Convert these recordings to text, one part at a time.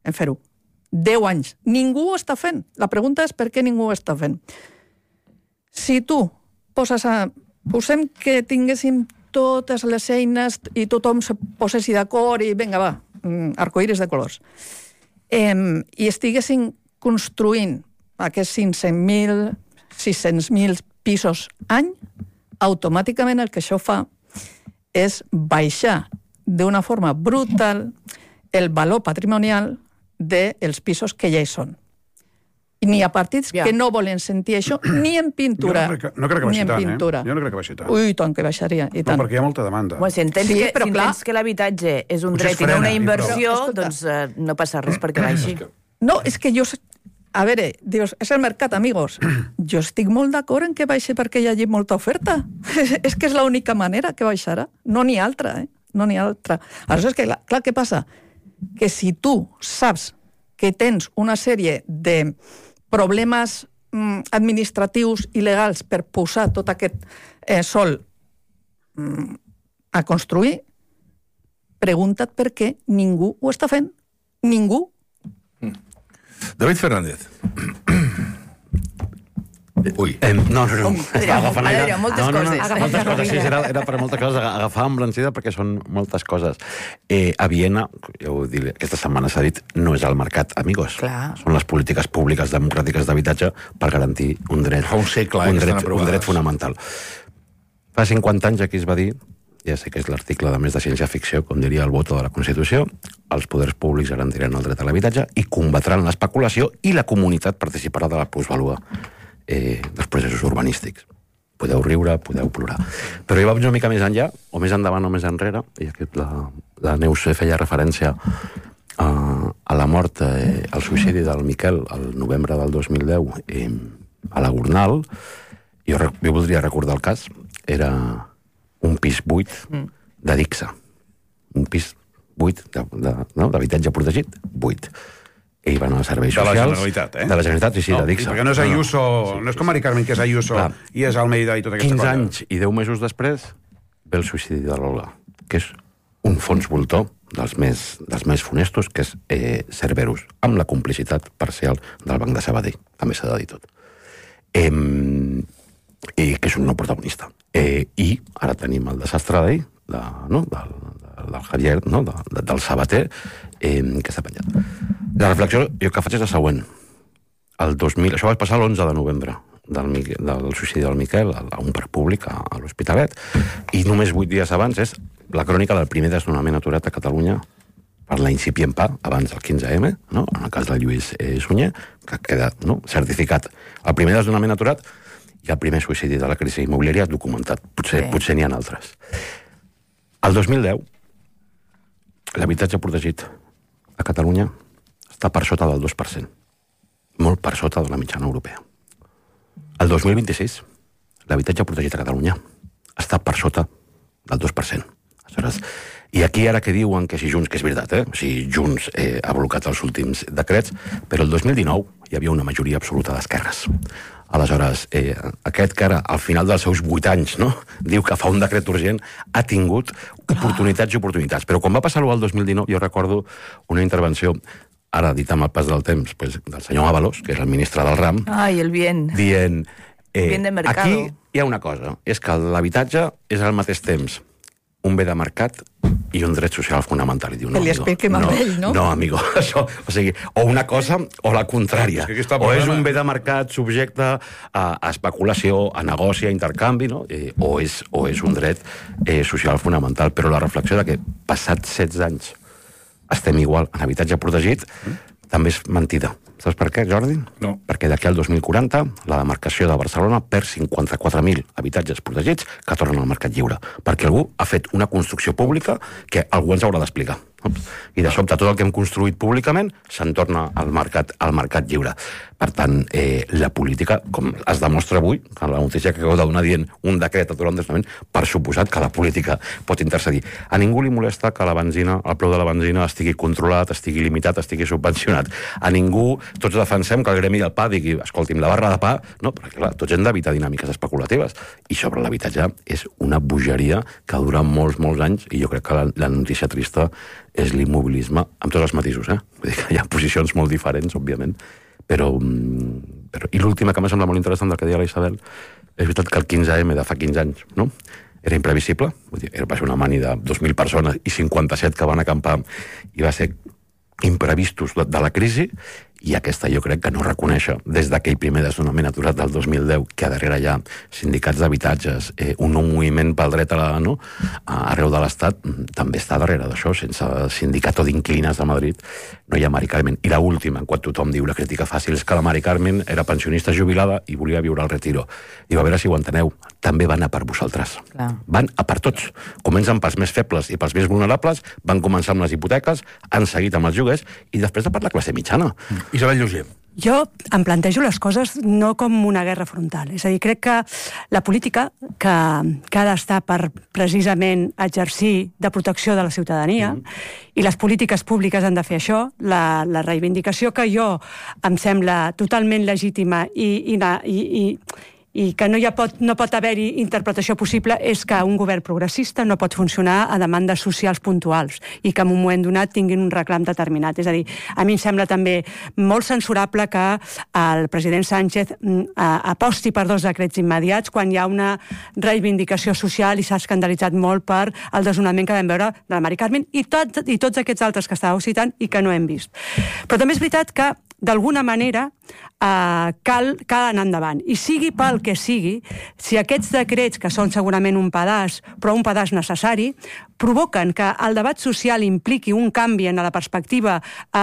en fer-ho. 10 anys. Ningú ho està fent. La pregunta és per què ningú ho està fent. Si tu posem que tinguéssim totes les eines i tothom se posessi d'acord i vinga, va, arcoïris de colors, i estiguessin construint aquests 500.000, 600.000 pisos any, automàticament el que això fa és baixar d'una forma brutal el valor patrimonial dels pisos que ja hi són. I n'hi ha partits que no volen sentir això ni en pintura. No crec que baixi tant, Jo no crec que baixi tant. Ui, tant que baixaria. No, perquè hi ha molta demanda. Si entens que l'habitatge és un dret i no una inversió, doncs no passa res perquè baixi. No, és que jo... A veure, dius, és el mercat, amigos. Jo estic molt d'acord en que baixi perquè hi hagi molta oferta. És que és l'única manera que baixarà. No n'hi ha altra, No n'hi ha altra. Aleshores, clar, què passa? Que si tu saps que tens una sèrie de problemes administratius i legals per posar tot aquest sòl a construir, pregunta't per què ningú ho està fent. Ningú. David Fernández. Ui. No. Adrià, moltes coses. Moltes coses, sí, era per moltes coses. Agafar emblancida perquè són moltes coses. A Viena, ja ho dic, aquesta setmana s'ha dit, no és el mercat, amigos. Clar. Són les polítiques públiques democràtiques d'habitatge per garantir un dret. Fa un segle, un dret fonamental. Fa 50 anys aquí es va dir, ja sé que és l'article de més de ciència-ficció, com diria el voto de la Constitució, els poders públics garantiran el dret a l'habitatge i combatran l'especulació i la comunitat participarà de la plusvalua dels processos urbanístics. Podeu riure, podeu plorar. Però jo vaig una mica més enllà, o més endavant o més enrere, i aquí la Neus feia referència a la mort, al suïcidi del Miquel, el novembre del 2010, a la Gornal. Jo voldria recordar el cas. Era un pis buit de Dixa. Un pis buit d'habitatge protegit, buit. Ell va anar als serveis socials... De la Generalitat, De la Generalitat, sí, de Dixa. Perquè no és Ayuso, no és com Mari Carmen, que és Ayuso i és Almeida i tota aquesta cosa. 15 anys i 10 mesos després ve el suïcidi de Lola, que és un fons voltor dels més funestos, que és Cerberus, amb la complicitat parcial del Banc de Sabadell. També s'ha de dir tot. Que és un no protagonista. I ara tenim el desastre d'ell, del Javier, del Sabater, que s'ha penjat. La reflexió jo que faig és la següent. Això va passar l'11 de novembre del suïcidi del Miquel a un parc públic a l'Hospitalet, i només 8 dies abans és la crònica del primer desnonament aturat a Catalunya per la incipient PA, abans del 15M, en el cas del Lluís Sunyer, que queda certificat el primer desnonament aturat i el primer suïcidi de la crisi immobiliària documentat. Potser n'hi ha altres. El 2010, l'habitatge protegit a Catalunya està per sota del 2%. Molt per sota de la mitjana europea. El 2026, l'habitatge protegit a Catalunya està per sota del 2%. Aleshores, i aquí ara que diuen que si Junts, que és veritat, Junts ha blocat els últims decrets, però el 2019 hi havia una majoria absoluta d'esquerres. Aleshores, aquest que ara, al final dels seus 8 anys, diu que fa un decret urgent, ha tingut oportunitats i oportunitats. Però quan va passar-ho al 2019, jo recordo una intervenció, ara dit amb el pas del temps, del senyor Ábalos, que és el ministre del RAM, el bien. Dient, bien de mercado. Aquí hi ha una cosa, és que l'habitatge és al mateix temps un bé de mercat i un dret social fonamental. I diu, que li expliquem amb ell, no? No, amigo, això, o una cosa o la contrària. O és un bé de mercat subjecte a especulació, a negoci, a intercanvi, o és un dret social fonamental. Però la reflexió de que passats 16 anys estem igual en habitatge protegit també és mentida. Saps per què, Jordi? No. Perquè d'aquí al 2040 la demarcació de Barcelona perd 54.000 habitatges protegits que tornen al mercat lliure. Perquè algú ha fet una construcció pública que algú ens haurà d'explicar. I de sobte tot el que hem construït públicament se'n torna al mercat lliure. Per tant, la política, com es demostra avui, que la notícia que acabo de donar dient un decret aturar un desnonament, per suposat que la política pot intercedir. A ningú li molesta que la benzina, el preu de la benzina estigui controlat, estigui limitat, estigui subvencionat. A ningú, tots defensem que el gremi del pa digui, escolti'm, la barra de pa, no, perquè clar, tots hem d'evitar dinàmiques especulatives. I sobre l'habitatge és una bogeria que dura molts anys, i jo crec que la notícia trista és l'immobilisme, amb tots els matisos, Vull dir que hi ha posicions molt diferents, òbviament, però... I l'última que m'ha semblat molt interessant del que deia la Isabel, és veritat que el 15M de fa 15 anys, no?, era imprevisible, vull dir, va ser una mani de 2.000 persones i 57 que van acampar, i va ser imprevistos de la crisi, i aquesta jo crec que no reconèixer des d'aquell primer desnonament aturat del 2010 que a darrere hi ha sindicats d'habitatges, un nou moviment pel dret arreu de l'Estat, també està darrere d'això. Sense sindicat d'inquilines de Madrid no hi ha Mari Carmen. I l'última, quan tothom diu la crítica fàcil, és que la Mari Carmen era pensionista jubilada i volia viure al retiro. Diu, a veure si ho enteneu, també van a per vosaltres. Clar. Van a per tots. Comencen pels més febles i pels més vulnerables, van començar amb les hipoteques, han seguit amb els lloguers i després per la classe mitjana. Isabel Llúcia. Jo em plantejo les coses no com una guerra frontal. És a dir, crec que la política, que ha d'estar per precisament exercir de protecció de la ciutadania, i les polítiques públiques han de fer això, la reivindicació que jo em sembla totalment legítima i que no pot haver-hi interpretació possible és que un govern progressista no pot funcionar a demandes socials puntuals i que en un moment donat tinguin un reclam determinat. És a dir, a mi em sembla també molt censurable que el president Sánchez aposti per 2 decrets immediats quan hi ha una reivindicació social i s'ha escandalitzat molt per el desnonament que vam veure de la Mari Carmen i tots aquests altres que estàveu citant i que no hem vist. Però també és veritat que d'alguna manera cal anar endavant. I sigui pel que sigui, si aquests decrets, que són segurament un pedaç, però un pedaç necessari, provoquen que el debat social impliqui un canvi en la perspectiva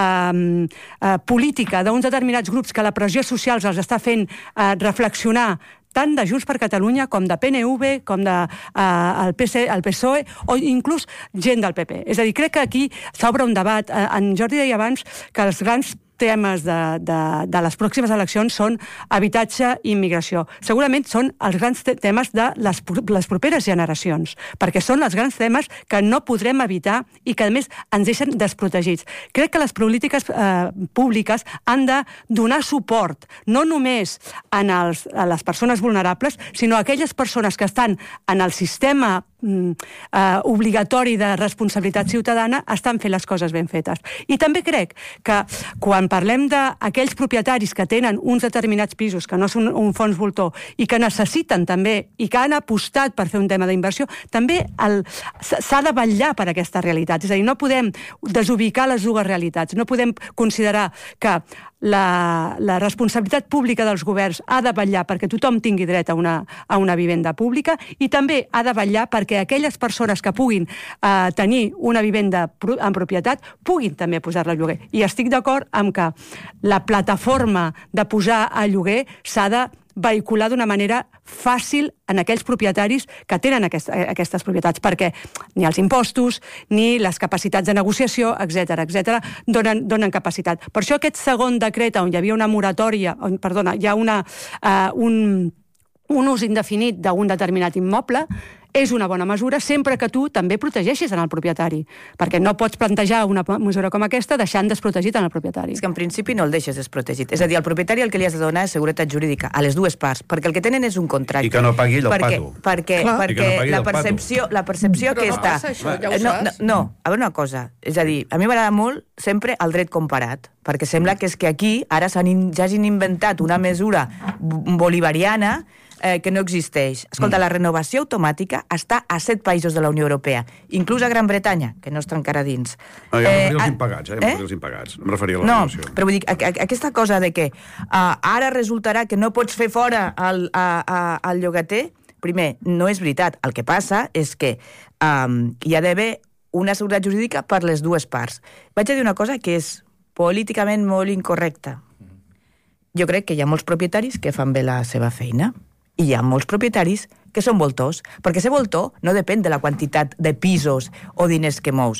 política d'uns determinats grups que la pressió social els està fent reflexionar tant de Junts per Catalunya com de PNV, com del PSOE, o inclús gent del PP. És a dir, crec que aquí s'obre un debat. En Jordi deia abans que els grans temes de les pròximes eleccions són habitatge i immigració. Segurament són els grans temes de les properes generacions, perquè són els grans temes que no podrem evitar i que, a més, ens deixen desprotegits. Crec que les polítiques públiques han de donar suport no només a les persones vulnerables, sinó a aquelles persones que estan en el sistema obligatori de responsabilitat ciutadana, estan fent les coses ben fetes. I també crec que quan parlem d'aquells propietaris que tenen uns determinats pisos, que no són un fons voltor, i que necessiten també, i que han apostat per fer un tema d'inversió, també s'ha de vetllar per aquesta realitat. És a dir, no podem desubicar les dues realitats, no podem considerar que la responsabilitat pública dels governs ha de vetllar perquè tothom tingui dret a una vivenda pública i també ha de vetllar perquè aquelles persones que puguin tenir una vivenda en propietat puguin també posar-la a lloguer. I estic d'acord amb que la plataforma de posar a lloguer s'ha de vehicular d'una manera fàcil en aquells propietaris que tenen aquestes propietats, perquè ni els impostos, ni les capacitats de negociació, etc., donen capacitat. Per això aquest segon decret on hi havia una moratòria, hi ha un ús indefinit d'un determinat immoble, és una bona mesura sempre que tu també protegeixis en el propietari, perquè no pots plantejar una mesura com aquesta deixant desprotegit en el propietari. És que en principi no el deixes desprotegit. És a dir, al propietari el que li has de donar és seguretat jurídica a les dues parts, perquè el que tenen és un contracte. I que no pagui ell el pato. Perquè la percepció aquesta... No, a veure una cosa, és a dir, a mi m'agrada molt sempre el dret comparat, perquè sembla que és que aquí ara ja hagin inventat una mesura bolivariana que no existeix. Escolta, la renovació automàtica està a 7 països de la Unió Europea, inclús a Gran Bretanya, que no està encara dins. No, jo em referia als impagats, em referia a la renovació. No, però vull dir, aquesta cosa de que ara resultarà que no pots fer fora el llogater, primer, no és veritat. El que passa és que hi ha d'haver una seguretat jurídica per les dues parts. Vaig a dir una cosa que és políticament molt incorrecta. Jo crec que hi ha molts propietaris que fan bé la seva feina, i hi ha molts propietaris que són voltors, perquè ser voltor no depèn de la quantitat de pisos o diners que mous.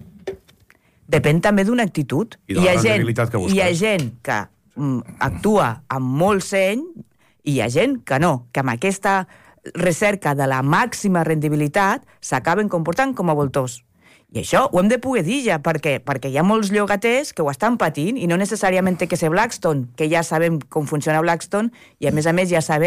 Depèn també d'una actitud. I de la rendibilitat que busques. Hi ha gent que actua amb molt seny i hi ha gent que no, que amb aquesta recerca de la màxima rendibilitat s'acaben comportant com a voltors. I això ho hem de poder dir ja, perquè hi ha molts llogaters que ho estan patint i no necessàriament té que ser Blackstone, que ja sabem com funciona Blackstone i a més ja sabem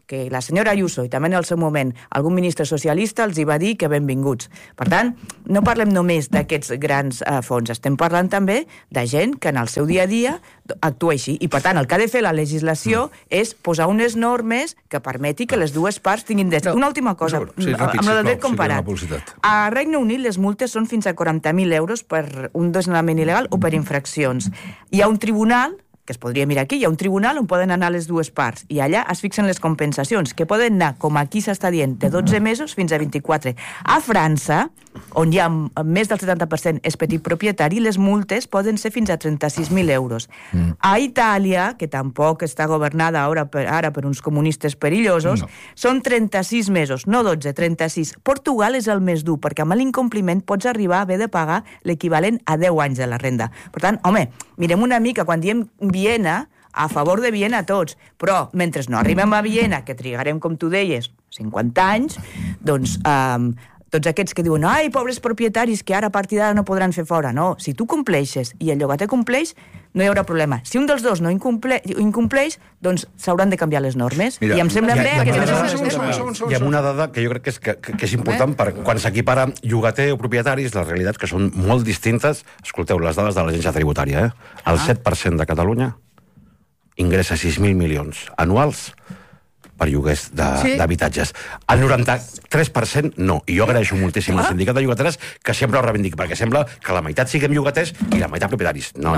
que la senyora Ayuso i també en el seu moment algun ministre socialista els hi va dir que benvinguts. Per tant, no parlem només d'aquests grans fons, estem parlant també de gent que en el seu dia a dia actua així. I per tant, el que ha de fer la legislació és posar unes normes que permeti que les dues parts tinguin drets. Una última cosa, amb el dret comparat. A Regne Unit les multes són fins a 40.000 euros per un desnonament il·legal o per infraccions. Hi ha un tribunal, que es podria mirar aquí, hi ha un tribunal on poden anar les dues parts i allà es fixen les compensacions, que poden anar, com aquí s'està dient, de 12 mesos fins a 24. A França, on hi ha més del 70% és petit propietari, les multes poden ser fins a 36.000 euros. A Itàlia, que tampoc està governada ara per uns comunistes perillosos, són 36 mesos, no 12, 36. Portugal és el més dur, perquè amb l'incompliment pots arribar a haver de pagar l'equivalent a 10 anys de la renda. Per tant, home, mirem una mica, quan diem Viena, a favor de Viena tots, però mentre no arribem a Viena, que trigarem, com tu deies, 50 anys, doncs tots aquests que diuen ai, pobres propietaris, que ara a partir d'ara no podran fer fora. No, si tu compleixes i el llogater compleix, no hi haurà problema. Si un dels dos no incompleix, doncs s'hauran de canviar les normes. Mira, i em sembla bé que... Hi ha una dada que jo crec que és important per quan s'equipara llogater o propietaris, les realitats que són molt distintes. Escolteu, les dades de l'agència tributària, el 7% de Catalunya ingressa 6.000 milions anuals per lloguers d'habitatges. El 93% no. I jo agraeixo moltíssim al sindicat de llogateres que sempre ho reivindiqui, perquè sembla que la meitat siguem llogaters i la meitat propietaris. No.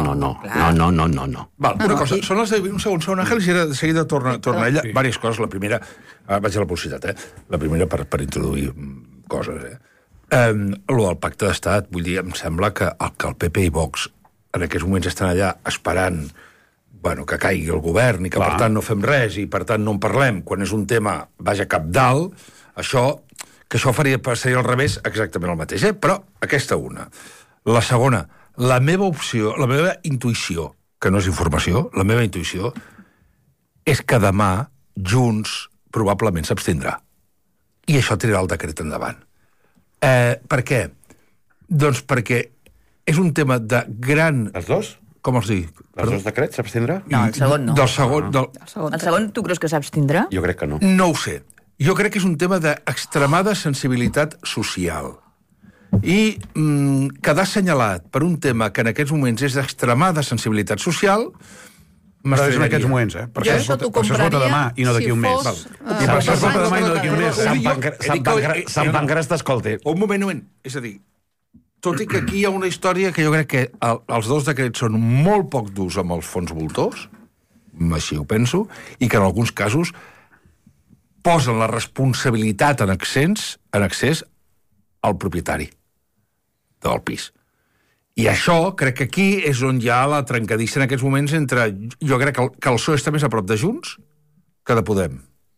Val, una cosa, són les de... Un segon, Àngel, i de seguida torna a ella. Vàries coses. La primera, vaig a la publicitat, La primera per introduir coses, Lo del pacte d'estat, vull dir, em sembla que el PP i Vox en aquests moments estan allà esperant que caigui el govern i que, per tant, no fem res i, per tant, no en parlem. Quan és un tema, vaja, cabdalt, això seria al revés exactament el mateix, Però aquesta una. La segona, la meva opció, la meva intuïció, que no és informació, la meva intuïció és que demà Junts probablement s'abstindrà. I això tirarà el decret endavant. Per què? Doncs perquè és un tema de gran... Els dos? Com els dic? Els dos decrets s'abstindrà? No, el segon no. El segon tu creus que s'abstindrà? Jo crec que no. No ho sé. Jo crec que és un tema d'extremada sensibilitat social. I quedar assenyalat per un tema que en aquests moments és d'extremada sensibilitat social... Però és en aquests moments, Per això es vota demà i no d'aquí un mes. I per això es vota demà i no d'aquí un mes. Sant Pancras t'escolti. Un moment. És a dir, tot i que aquí hi ha una història que jo crec que els dos decrets són molt poc durs amb els fons voltors, així ho penso, i que en alguns casos posen la responsabilitat en excés al propietari del pis. I això, crec que aquí és on hi ha la trencadissa en aquests moments entre... Jo crec que el PSOE està més a prop de Junts que de Podem.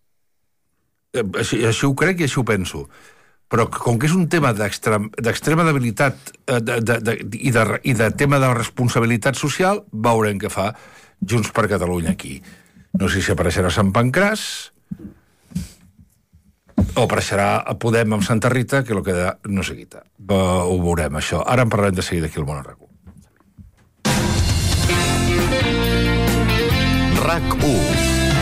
Així ho crec i així ho penso. Però com que és un tema d'extrema debilitat i de tema de responsabilitat social, veurem què fa Junts per Catalunya aquí. No sé si apareixerà Sant Pancràs o apareixerà Podem amb Santa Rita, que lo queda no se quita. Ho veurem, això. Ara en parlarem de seguida aquí al Món RAC1. RAC1.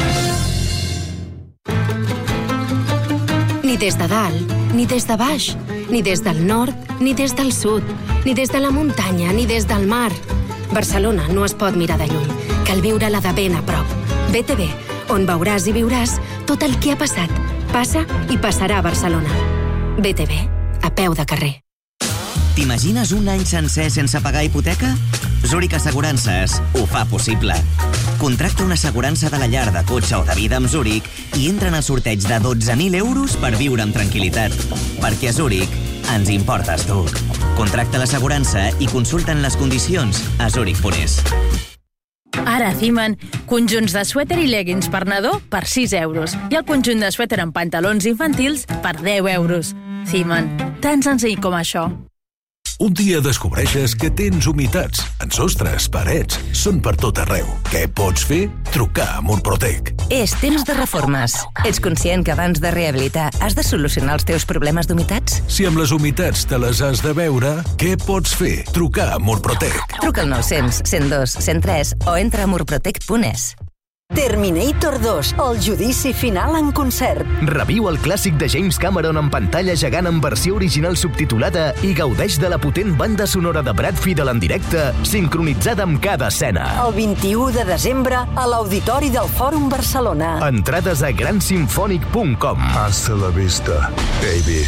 Ni des de dalt, ni des de baix, ni des del nord, ni des del sud, ni des de la muntanya, ni des del mar. Barcelona no es pot mirar de lluny, cal viure-la de ben a prop. BTV, on veuràs i viuràs tot el que ha passat, passa i passarà a Barcelona. BTV, a peu de carrer. T'imagines un any sencer sense pagar hipoteca? Zurich Assegurances ho fa possible. Contracta una assegurança de la llar, de cotxe o de vida amb Zurich i entra en el sorteig de 12.000 euros per viure amb tranquil·litat. Perquè a Zurich ens importes tu. Contracta l'assegurança i consulten les condicions a zurich.es. Ara a Ziman, conjunts de suèter i leggings per nadó per 6 euros i el conjunt de suèter amb pantalons infantils per 10 euros. Ziman, tan senzill com això. Un dia descobreixes que tens humitats en sostres, parets, són per tot arreu. Què pots fer? Trucar a Murprotec. És temps de reformes. Ets conscient que abans de rehabilitar has de solucionar els teus problemes d'humitats? Si amb les humitats te les has de veure, què pots fer? Trucar a Murprotec. Truca al 900 102 103 o entra a murprotec.es. Terminator 2, el judici final en concert. Reviu el clàssic de James Cameron en pantalla gegant en versió original subtitulada i gaudeix de la potent banda sonora de Brad Fiedel en directe, sincronitzada amb cada escena. El 21 de desembre a l'Auditori del Fòrum Barcelona. Entrades a gransimfònic.com. Hasta la vista, baby.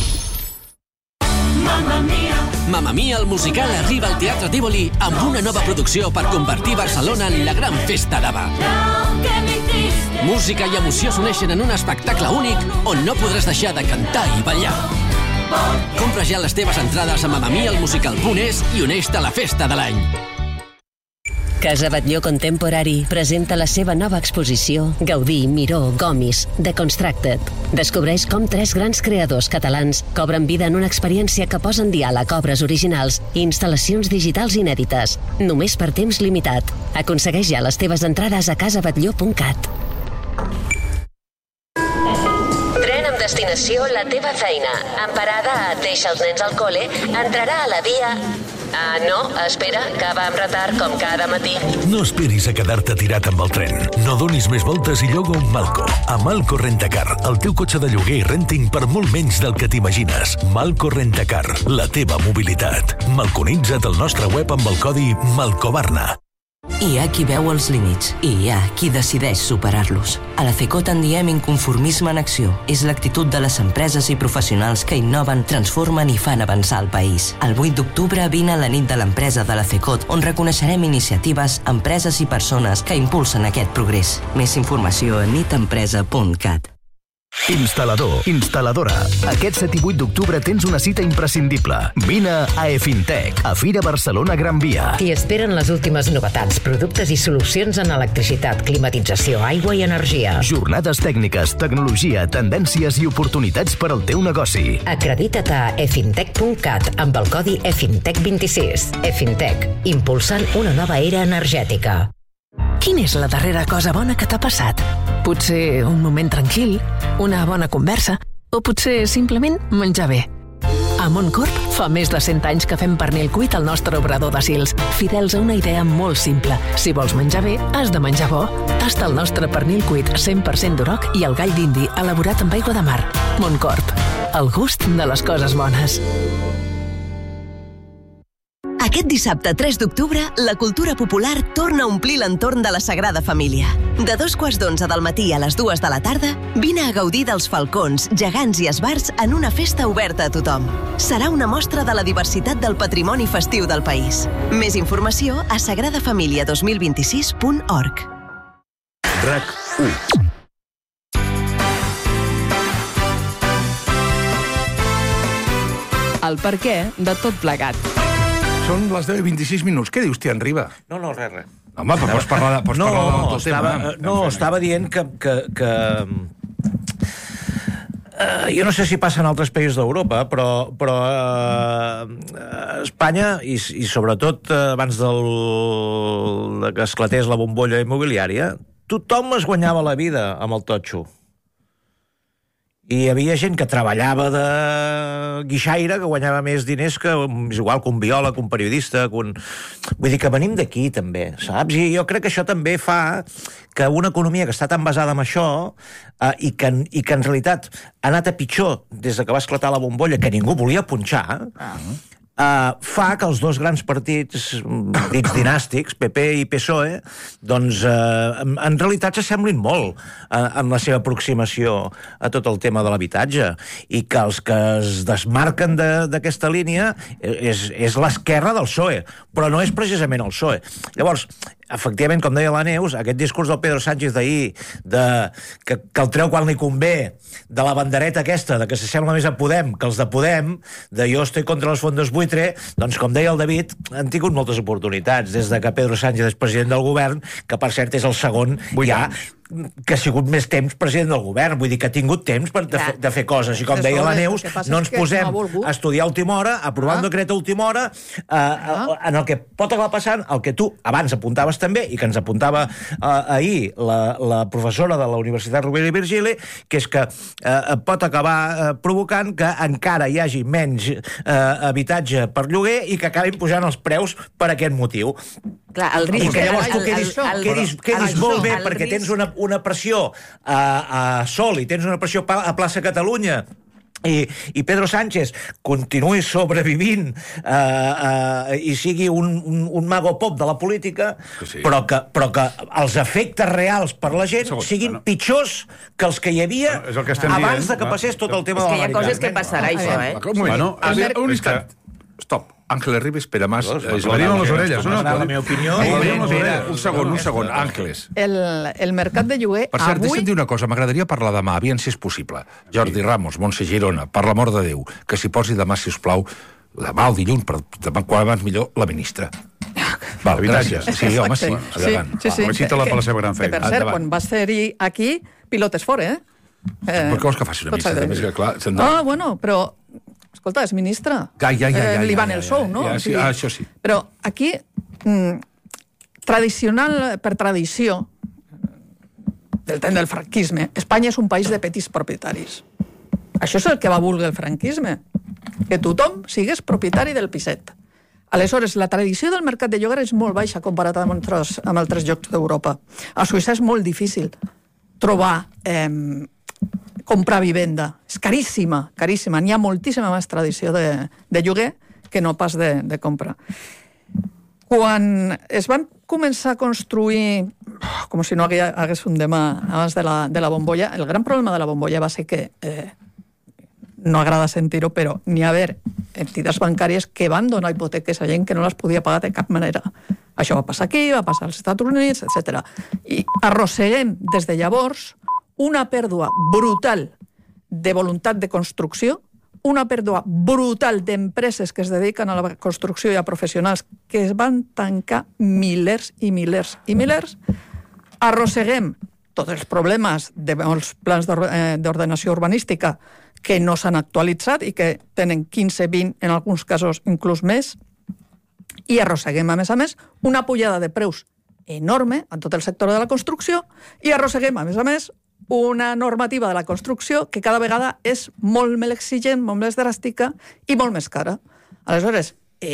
Mamma Mia. Mamma Mia, el musical, arriba al Teatre Tívoli amb una nova producció per convertir Barcelona en la gran festa d'Ava. Música i emoció s'uneixen en un espectacle únic on no podràs deixar de cantar i ballar. Compra ja les teves entrades a mamamialmusical.es i uneix-te a la festa de l'any. Casa Batlló Contemporary presenta la seva nova exposició Gaudí, Miró, Gomis, Deconstructed. Descobreix com 3 grans creadors catalans cobren vida en una experiència que posa en diàleg obres originals i instal·lacions digitals inèdites, només per temps limitat. Aconsegueix ja les teves entrades a casabatlló.cat. Tren amb destinació La teva feina. En parada a Deixa els nens al cole, entrarà a la via... no, espera, que va amb retard com cada matí. No esperis a quedar-te tirat amb el tren. No donis més voltes i lloga un Malco. A Malco Rentacar, el teu cotxe de lloguer i renting per molt menys del que t'imagines. Malco Rentacar, la teva mobilitat. Malconitza't al nostre web amb el codi MALCOBARNA. Hi ha qui veu els límits i hi ha qui decideix superar-los. A la FECOT en diem inconformisme en acció. És l'actitud de les empreses i professionals que innoven, transformen i fan avançar el país. El 8 d'octubre vine a la nit de l'empresa de la FECOT, on reconeixerem iniciatives, empreses i persones que impulsen aquest progrés. Més informació a nitempresa.cat. Instal·lador, instal·ladora. Aquest 7 i 8 d'octubre tens una cita imprescindible. Vine a EFINTEC, a Fira Barcelona Gran Via. T'hi esperen les últimes novetats, productes i solucions en electricitat, climatització, aigua i energia. Jornades tècniques, tecnologia, tendències i oportunitats per al teu negoci. Acredita't a efintec.cat amb el codi EFINTEC26. EFINTEC, impulsant una nova era energètica. Quina és la darrera cosa bona que t'ha passat? Potser un moment tranquil, una bona conversa, o potser simplement menjar bé. A Montcorp fa més de 100 anys que fem pernil cuit al nostre obrador de Sils, fidels a una idea molt simple. Si vols menjar bé, has de menjar bo. Tasta el nostre pernil cuit 100% d'uroc i el gall d'indi elaborat amb aigua de mar. Montcorp, el gust de les coses bones. Aquest dissabte 3 d'octubre, la cultura popular torna a omplir l'entorn de la Sagrada Família. De 2:15 del matí a les 2 de la tarda, vine a gaudir dels falcons, gegants i esbarts en una festa oberta a tothom. Serà una mostra de la diversitat del patrimoni festiu del país. Més informació a sagradafamilia2026.org. RAC1. El perquè de tot plegat. Són les 10:26 minuts. Què dius, Tian Riba? No, res. Home, però pots parlar del tema. Estava dient que jo no sé si passa en altres països d'Europa, però Espanya, i sobretot abans que esclatés la bombolla immobiliària, tothom es guanyava la vida amb el totxo. I hi havia gent que treballava de guixaire, que guanyava més diners que, igual, que un biòleg, un periodista, Vull dir que venim d'aquí, també, saps? I jo crec que això també fa que una economia que està tan basada en això i que en realitat ha anat a pitjor des que va esclatar la bombolla, que ningú volia punxar, fa que els dos grans partits dits dinàstics, PP i PSOE, doncs en realitat s'assemblin molt en la seva aproximació a tot el tema de l'habitatge, i que els que es desmarquen d'aquesta línia és l'esquerra del PSOE, però no és precisament el PSOE. Llavors, efectivament, com deia la Neus, aquest discurs del Pedro Sánchez d'ahir, que el treu quan li convé, de la bandereta aquesta, de que s'assembla més a Podem que els de Podem, de jo estoy contra los fondos buitre, doncs, com deia el David, han tingut moltes oportunitats, des de que Pedro Sánchez és president del govern, que per cert és el segon ja que ha sigut més temps president del govern, vull dir que ha tingut temps de fer coses, i com deia la Neus, no ens posem a estudiar a última hora, a aprovar un decret a última hora, en el que pot acabar passant el que tu abans apuntaves també, i que ens apuntava ahir la professora de la Universitat Rovira i Virgili, que és que pot acabar provocant que encara hi hagi menys habitatge per lloguer i que acabin pujant els preus per aquest motiu. Clar, el risc... I que llavors tu quedis molt bé perquè tens una pressió a Sol i tens una pressió a Plaça Catalunya i Pedro Sánchez continuï sobrevivint i sigui un mago pop de la política, però que els efectes reals per la gent siguin pitjors que els que hi havia abans de que passés tot el tema de És que la hi ha coses que passarà, això, Un instant. Stop. Ángeles Ribes, espera más. Venim a les orelles. La meva opinió... Un segon, Ángeles. El mercat de lloguer per cert, deixa'm dir una cosa, m'agradaria parlar demà, aviam si és possible. Jordi Ramos, Montse Girona, per l'amor de Déu, que s'hi posi demà, si us plau, demà o dilluns, però demà quan abans millor, la ministra. Val, gràcies. Sí, home, sí. Endavant. Felicita-la per la seva gran feina. Que, per cert, quan vas fer-hi aquí, pilotes fora, Per què vols que faci una missa? Més que clar, bueno, però... Escolta, és ministre. Li van el sou, no? Això sí. Però aquí, tradicional, per tradició, del temps del franquisme, Espanya és un país de petits propietaris. Això és el que va voler el franquisme, que tothom sigués propietari del piset. Aleshores, la tradició del mercat de lloguer és molt baixa comparat amb altres llocs d'Europa. A Suïssa és molt difícil trobar... comprar vivenda. És caríssima, caríssima. N'hi ha moltíssima més tradició de lloguer que no pas de compra. Quan es van començar a construir, com si no hagués un demà abans de la bombolla, el gran problema de la bombolla va ser que, no agrada sentir-ho, però n'hi ha haver entitats bancàries que van donar hipoteques a gent que no les podia pagar de cap manera. Això va passar aquí, va passar als Estats Units, etc. I arrosseguem des de llavors una pèrdua brutal de voluntat de construcció, una pèrdua brutal d'empreses que es dediquen a la construcció i a professionals que es van tancar milers i milers i milers. Arrosseguem tots els problemes de molts plans d'ordenació urbanística que no s'han actualitzat i que tenen 15, 20, en alguns casos inclús més, i arrosseguem, a més, una pujada de preus enorme en tot el sector de la construcció i arrosseguem, a més, una normativa de la construcció que cada vegada és molt més exigent, molt més dràstica i molt més cara. Aleshores,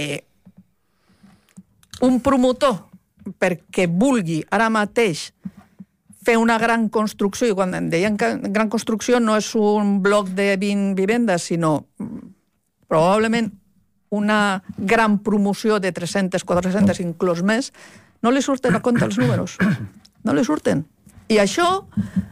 un promotor, perquè vulgui ara mateix fer una gran construcció, i quan em deien que gran construcció no és un bloc de 20 vivendes, sinó probablement una gran promoció de 300, 400, inclús més, no li surten a compte els números. No li surten. I això...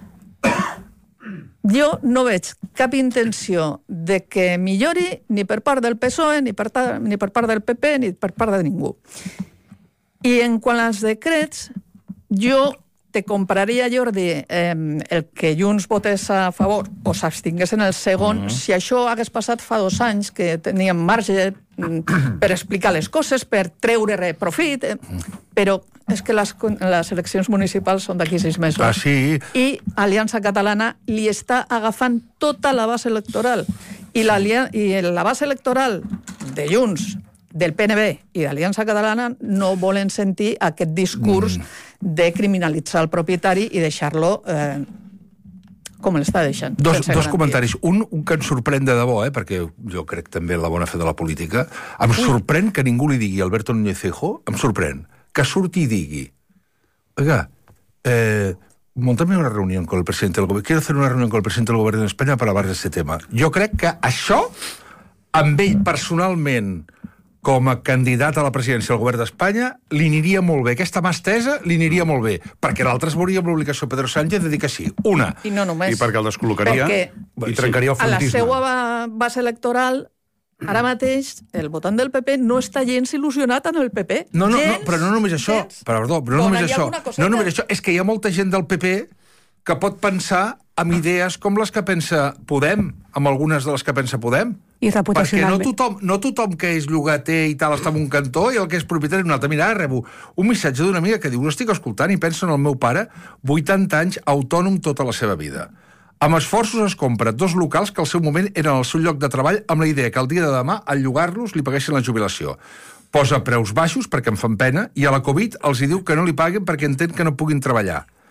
Jo no veig cap intenció de que millori ni per part del PSOE, ni per part del PP, ni per part de ningú. I en quant als decrets, jo te compraria, Jordi, el que Junts votés a favor o s'abstingués en el segon, si això hagués passat fa 2 anys, que teníem marge per explicar les coses, per treure profit, però és que les eleccions municipals són d'aquí 6 mesos. Sí. I Aliança Catalana li està agafant tota la base electoral. I la base electoral de Junts, del PNB i d'Aliança Catalana no volen sentir aquest discurs de criminalitzar el propietari i deixar-lo com l'està deixant. Dos comentaris. Un que ens sorprèn de debò, perquè jo crec també la bona fe de la política. Em sorprèn que ningú li digui a Alberto Núñez Feijóo, em sorprèn que surti y digui, oiga, montame una reunión con el presidente del gobierno, quiero hacer una reunión con el presidente del gobierno de España para hablar de este tema. Jo crec que això, amb ell personalment, com a candidat a la presidència del govern d'Espanya, li aniria molt bé. Aquesta mà estesa li aniria molt bé, perquè l'altre es veuria amb l'obligació Pedro Sánchez de dir que sí. Una. I no només. I perquè el descol·locaria i trencaria el frontisme. A la seva base electoral, ara mateix, el votant del PP no està gens il·lusionat en el PP. No, però no només això. Perdó, però no només això. És que hi ha molta gent del PP que pot pensar amb idees com les que pensa Podem, amb algunes de les que pensa Podem. I reputacionalment. Perquè no tothom que és llogater i tal està en un cantó i el que és propietari en un altre. Mira, ara rebo un missatge d'una amiga que diu, l'estic escoltant i penso en el meu pare, 80 anys, autònom tota la seva vida. Amb esforços es compra 2 locals que al seu moment eren el seu lloc de treball amb la idea que el dia de demà, al llogar-los, li paguessin la jubilació. Posa preus baixos perquè em fan pena i a la Covid els hi diu que no li paguen perquè entén que no puguin treballar.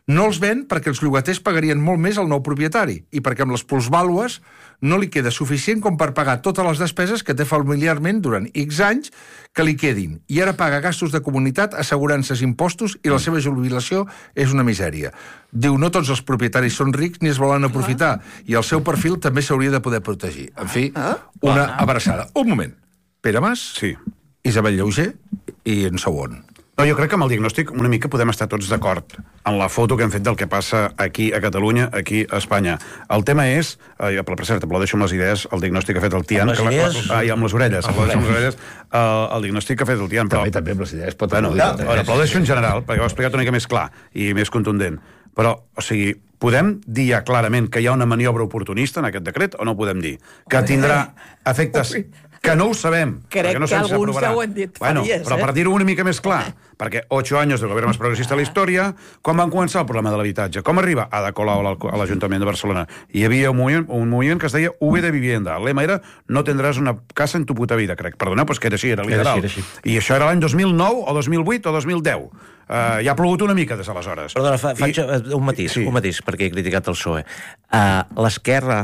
no els ven perquè els llogaters pagarien molt més al nou propietari i perquè amb les plusvàlues no li queda suficient com per pagar totes les despeses que té familiarment durant X anys que li quedin. I ara paga gastos de comunitat, assegurances, impostos i la seva jubilació és una misèria. Diu, no tots els propietaris són rics ni es volen aprofitar i el seu perfil també s'hauria de poder protegir. En fi, una abraçada. Un moment. Pere Mas, sí. Isabel Llauger i en Segón. No, jo crec que amb el diagnòstic una mica podem estar tots d'acord en la foto que hem fet del que passa aquí a Catalunya, aquí a Espanya. El tema és, per cert, aplaudeixo amb les idees, el diagnòstic que ha fet el Tian... Amb les idees? Amb les orelles. El diagnòstic que ha fet el Tian... També amb les idees pot aplaudeixo en general, perquè ho he explicat una mica més clar i més contundent. Però, o sigui, podem dir ja clarament que hi ha una maniobra oportunista en aquest decret o no podem dir? Que tindrà efectes... que no ho sabem. Crec no que alguns ja ho han dit fa dies. Però per dir-ho una mica més clar, perquè 8 anys del govern més progressista de la història, quan van començar el problema de l'habitatge? Com arriba Ada Colau a l'Ajuntament de Barcelona? Hi havia un moviment que es deia V de Vivienda. El lema era no tindràs una casa en tu puta vida, crec. Perdoneu, però que era així, era literal. I això era l'any 2009 o 2008 o 2010. Ja ha plogut una mica des d'aleshores. Perdona, faig un matís, perquè he criticat el PSOE. L'esquerra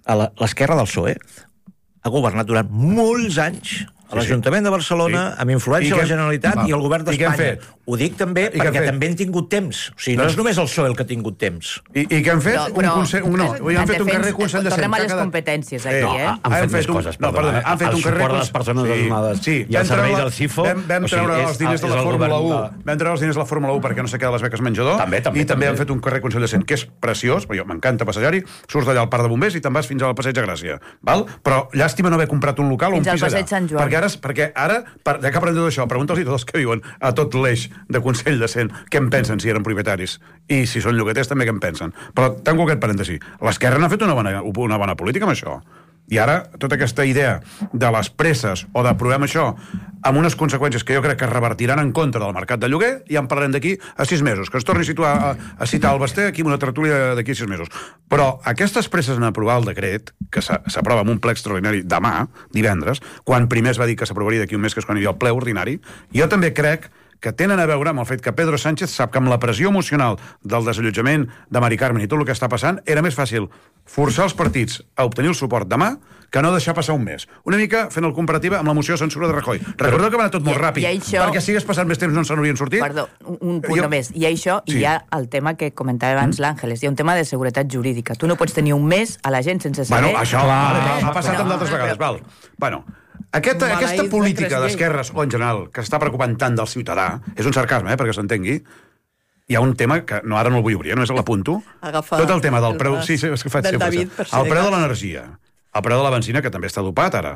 del PSOE ha governat durant molts anys a l'Ajuntament de Barcelona, amb influència de la Generalitat i el govern d'Espanya. Ho dic també perquè també han tingut temps. O sigui, no és només el PSOE el que ha tingut temps. I què han fet? Han fet un carrer Consell de Cent. Tornem a les competències aquí, Han fet més coses, perdona. Han fet un carrer... El suport de les persones desnonades i el servei del CIFO... Vam treure els diners de la Fórmula 1. Vam treure els diners de la Fórmula 1 perquè no sé què de les beques menjador. I també han fet un carrer Consell de Cent, que és preciós, perquè m'encanta passejar-hi, surts d'allà al Parc de Bombers i te'n vas fins al Passeig de Gràcia. Però llàstima no haver comprat un local o un pis allà. Perquè ara, ja que aprendeu d'això, pregunta'ls tots els que viuen a tot l'eix de Consell de Cent què en pensen si eren propietaris i si són llogaters també què en pensen. Però tanco aquest parèntesi. L'esquerra n'ha fet una bona política amb això. I ara, tota aquesta idea de les presses o d'aprovem això amb unes conseqüències que jo crec que revertiran en contra del mercat de lloguer, ja en parlarem d'aquí a 6 mesos, que es torni a citar el Basté aquí en una tertúlia d'aquí a 6 mesos. Però aquestes presses en aprovar el decret, que s'aprova en un ple extraordinari demà, divendres, quan primer es va dir que s'aprovaria d'aquí un mes, que és quan hi havia el ple ordinari, jo també crec que tenen a veure amb el fet que Pedro Sánchez sap que amb la pressió emocional del desallotjament de Mari Carmen i tot el que està passant, era més fàcil forçar els partits a obtenir el suport demà que no deixar passar un mes. Una mica fent el comparativa amb la moció de censura de Rajoy. Recordeu que va anar tot molt ràpid, perquè si hagués passat més temps no se n'haurien sortit? Perdó, un punt només. I això, hi ha el tema que comentava abans l'Àngeles, hi ha un tema de seguretat jurídica. Tu no pots tenir un mes a la gent sense saber... Bueno, això ha passat amb d'altres vegades, val. Bueno, aquesta política d'esquerres, o en general, que està preocupant tant del ciutadà, és un sarcasme, perquè s'entengui, hi ha un tema que ara no el vull obrir, només l'apunto. Tot el tema del preu... Sí, és que faig sempre això. El preu de l'energia, el preu de la benzina, que també està dopat ara.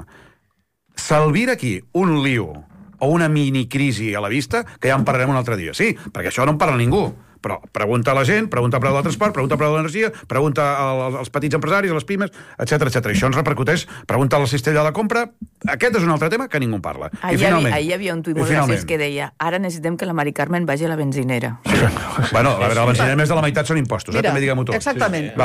S'alvira aquí un lío o una minicrisi a la vista, que ja en parlarem un altre dia. Sí, perquè això no en parla ningú. Però pregunta a la gent, pregunta al preu del transport, pregunta al preu de l'energia, pregunta als petits empresaris, a les pimes, etc. I això ens repercuteix, pregunta a la cistella de la compra. Aquest és un altre tema que ningú en parla. Ahir hi havia un tuit molt graciós que deia ara necessitem que la Mari Carmen vagi a la benzinera. Bueno, a veure, la benzinera més de la meitat són impostos, també diguem-ho tot. Exactament.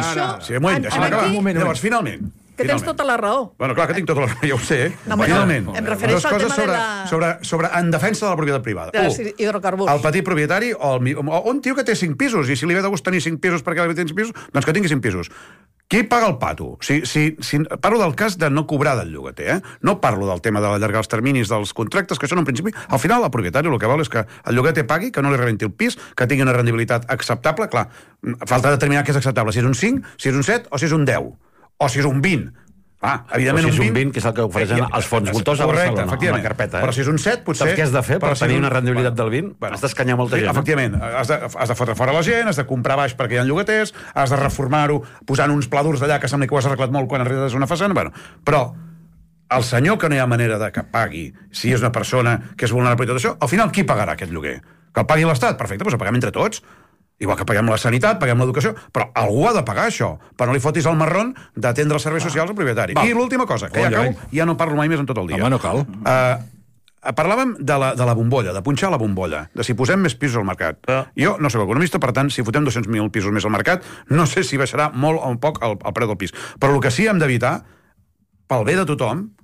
Llavors, finalment, que tens tota la raó. Bueno, clar que tinc tota la raó, ja ho sé. Finalment, dues coses sobre en defensa de la propietat privada. De hidrocarburs. El petit propietari o un tio que té 5 pisos, i si li ve de gust tenir 5 pisos perquè li té 5 pisos, doncs que tingui 5 pisos. Qui paga el pato? Parlo del cas de no cobrar del llogater, no parlo del tema d'allargar els terminis dels contractes, que això en principi, al final el propietari el que vol és que el llogater pagui, que no li rebenti el pis, que tingui una rendibilitat acceptable. Clar, falta determinar què és acceptable, si és un 5, si és un 7 o si és un 10. O si és un 20. Evidentment, o si és un 20, que és el que ofereixen els fons voltors a Barcelona, una carpeta. Però si és un 7, potser... Saps què has de fer per tenir una rendibilitat del 20? Has d'escanyar molta gent. Efectivament, has de fotre fora la gent, has de comprar baix perquè hi ha llogaters, has de reformar-ho posant uns pladurs d'allà que sembla que ho has arreglat molt quan arribes a una façana. Però el senyor que no hi ha manera de que pagui, si és una persona que és vulnerable i tot això, al final qui pagarà aquest lloguer? Que el pagui l'Estat? Perfecte, doncs el paguem entre tots. Igual que paguem la sanitat, paguem l'educació, però algú ha de pagar això, però no li fotis el marrón d'atendre els serveis socials al propietari. I l'última cosa, que ja acabo, ja no parlo mai més en tot el dia. Home, no cal. Parlàvem de la bombolla, de punxar la bombolla, de si posem més pisos al mercat. Jo no soc economista, per tant, si fotem 200.000 pisos més al mercat, no sé si baixarà molt o poc el preu del pis. Però el que sí hem d'evitar, pel bé de tothom,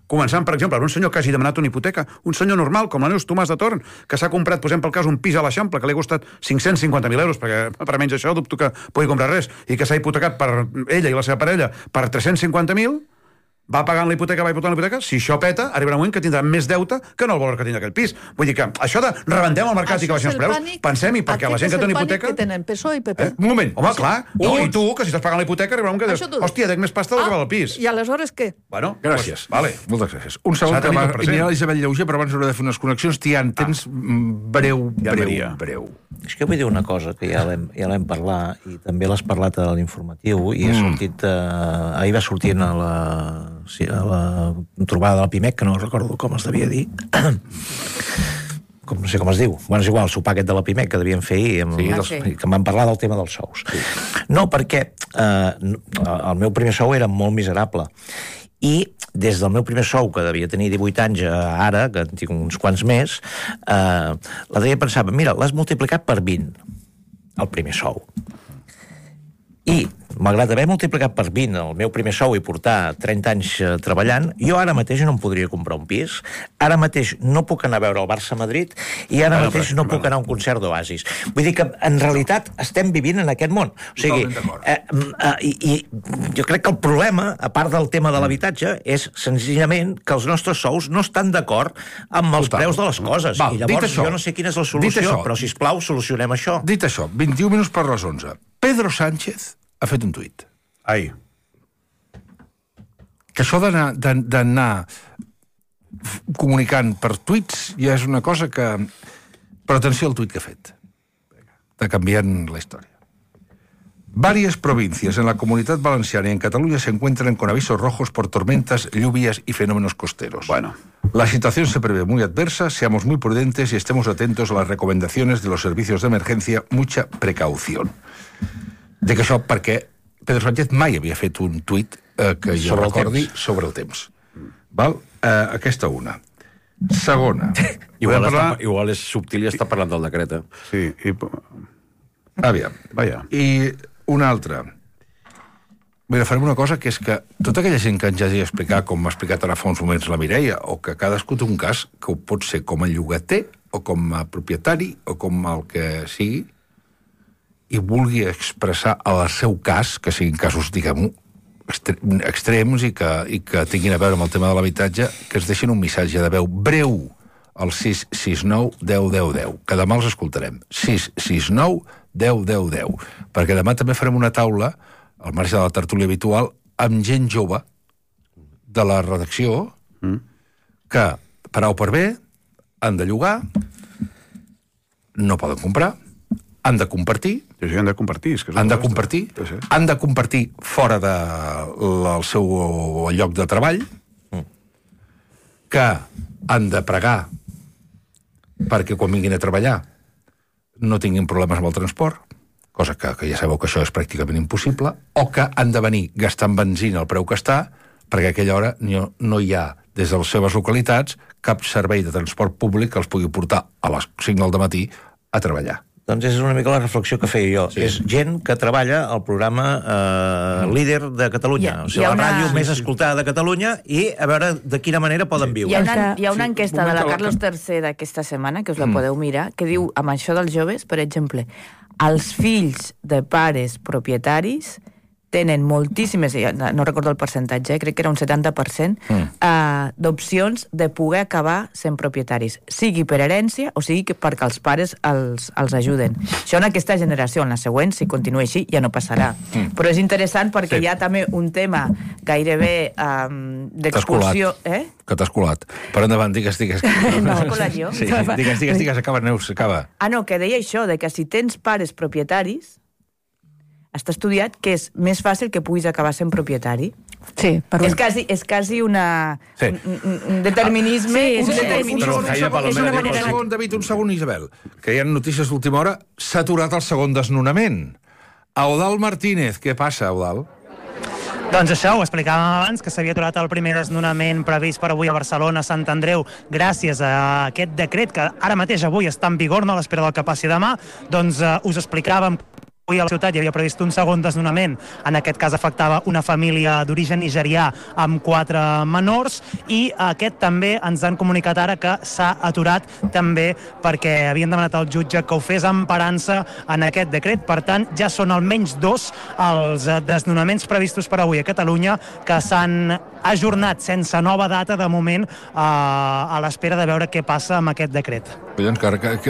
Començant, per exemple, per un senyor que hagi demanat una hipoteca, un senyor normal, com la Neus Tomàs de Torn, que s'ha comprat, posem pel cas, un pis a l'Eixample, que li ha costat 550.000 euros, perquè per menys això dubto que pugui comprar res, i que s'ha hipotecat per ella i la seva parella per 350.000, va pagant la hipoteca, si això peta, arribarà un moment que tindrà més deute que no el valor que tindrà aquell pis. Vull dir que això de rebentem el mercat i que baixem els preus, pensem-hi, perquè la gent que té una hipoteca... Aquest és el pànic que tenen PSOE i PP. Un moment, home, clar, i tu, que si estàs pagant la hipoteca, arribarà un que dius, hòstia, dec més pasta del que val el pis. I aleshores què? Bueno, gràcies. Vale. Moltes gràcies. Un segon que m'anirà l'Isabel Lleuger, però abans hauré de fer unes connexions. Tian, tens breu. És que vull dir una cosa, que ja l'hem parlat, i també l'has parlat a l'informatiu, i ha sortit... Ahir va sortint a la trobada de la PIMEC, que no recordo com es devia dir, no sé com es diu, bueno, és igual, el sopar aquest de la PIMEC que devien fer ahir, que em van parlar del tema dels sous. No, perquè el meu primer sou era molt miserable, i des del meu primer sou, que devia tenir 18 anys ara, que en tinc uns quants més, la deia pensava, mira, l'has multiplicat per 20, el primer sou. I, malgrat haver multiplicat per 20 el meu primer sou i portar 30 anys treballant, jo ara mateix no em podria comprar un pis, ara mateix no puc anar a veure el Barça-Madrid i ara mateix no puc anar a un concert d'Oasis. Vull dir que, en realitat, estem vivint en aquest món. O sigui, i jo crec que el problema, a part del tema de l'habitatge, és senzillament que els nostres sous no estan d'acord amb els preus de les coses. I llavors jo no sé quina és la solució, però, sisplau, solucionem això. Dit això, 21 minuts per les 11. Pedro Sánchez ha fet un tuit. Ai. Que això d'anar comunicant per tuits ja és una cosa que... Però atenció al tuit que ha fet. De canviant la història. Varias provincias en la Comunidad Valenciana y en Cataluña se encuentran con avisos rojos por tormentas, lluvias y fenómenos costeros. Bueno. La situación se prevé muy adversa, seamos muy prudentes y estemos atentos a las recomendaciones de los servicios de emergencia, mucha precaución. Dic això perquè Pedro Sánchez mai havia fet un tuit que jo recordi sobre el temps. Val? Aquesta una. Segona. Igual és subtil i està parlant del decret, Sí. Aviam. I una altra. Mira, farem una cosa, que és que tota aquella gent que ens hagi explicat, com m'ha explicat ara fa uns moments la Mireia, o que cadascú té un cas que ho pot ser com a llogater, o com a propietari, o com el que sigui, i vulgui expressar el seu cas, que siguin casos, diguem-ho, extrems i que tinguin a veure amb el tema de l'habitatge, que es deixin un missatge de veu breu al 669 10 10 10, que demà els escoltarem. 669 10 10 10, perquè demà també farem una taula, al marge de la tertúlia habitual, amb gent jove de la redacció que, per A o per B, han de llogar, no poden comprar, han de compartir, han de compartir fora del seu lloc de treball, que han de pregar perquè quan vinguin a treballar no tinguin problemes amb el transport, cosa que ja sabeu que això és pràcticament impossible, o que han de venir gastant benzina al preu que està, perquè a aquella hora no hi ha, des de les seves localitats, cap servei de transport públic que els pugui portar a les 5 del matí a treballar. Doncs és una mica la reflexió que feia jo. Sí. És gent que treballa al programa líder de Catalunya. O sigui, la ràdio més escoltada de Catalunya, i a veure de quina manera poden viure. Hi ha una enquesta de la Carlos III d'aquesta setmana, que us la podeu mirar, que diu, amb això dels joves, per exemple, els fills de pares propietaris tenen moltíssimes, no recordo el percentatge, crec que era un 70%, d'opcions de poder acabar sent propietaris, sigui per herència o sigui perquè els pares els ajuden. Això en aquesta generació, en la següent, si continua així, ja no passarà. Però és interessant perquè hi ha també un tema gairebé d'expulsió... Que t'has colat. Per endavant, digues. No, colat jo. Digues, acaba, Neus, acaba. No, que deia això, de que si tens pares propietaris, està estudiat que és més fàcil que puguis acabar sent propietari. Sí, és quasi un determinisme. Un segon, Isabel, que hi ha notícies d'última hora. S'ha aturat el segon desnonament. Eudald Martínez, què passa, Eudald? Doncs això, ho explicàvem abans, que s'havia aturat el primer desnonament previst per avui a Barcelona, Sant Andreu, gràcies a aquest decret que ara mateix avui està en vigor, no a l'espera del que passi demà. Doncs us explicàvem Avui a la ciutat hi havia previst un segon desnonament, en aquest cas afectava una família d'origen nigerià amb 4 menors, i aquest també ens han comunicat ara que s'ha aturat també perquè havien demanat al jutge que ho fes emparant-se en aquest decret. Per tant, ja són almenys 2 els desnonaments previstos per avui a Catalunya que s'han ajornat sense nova data de moment a l'espera de veure què passa amb aquest decret. Collons,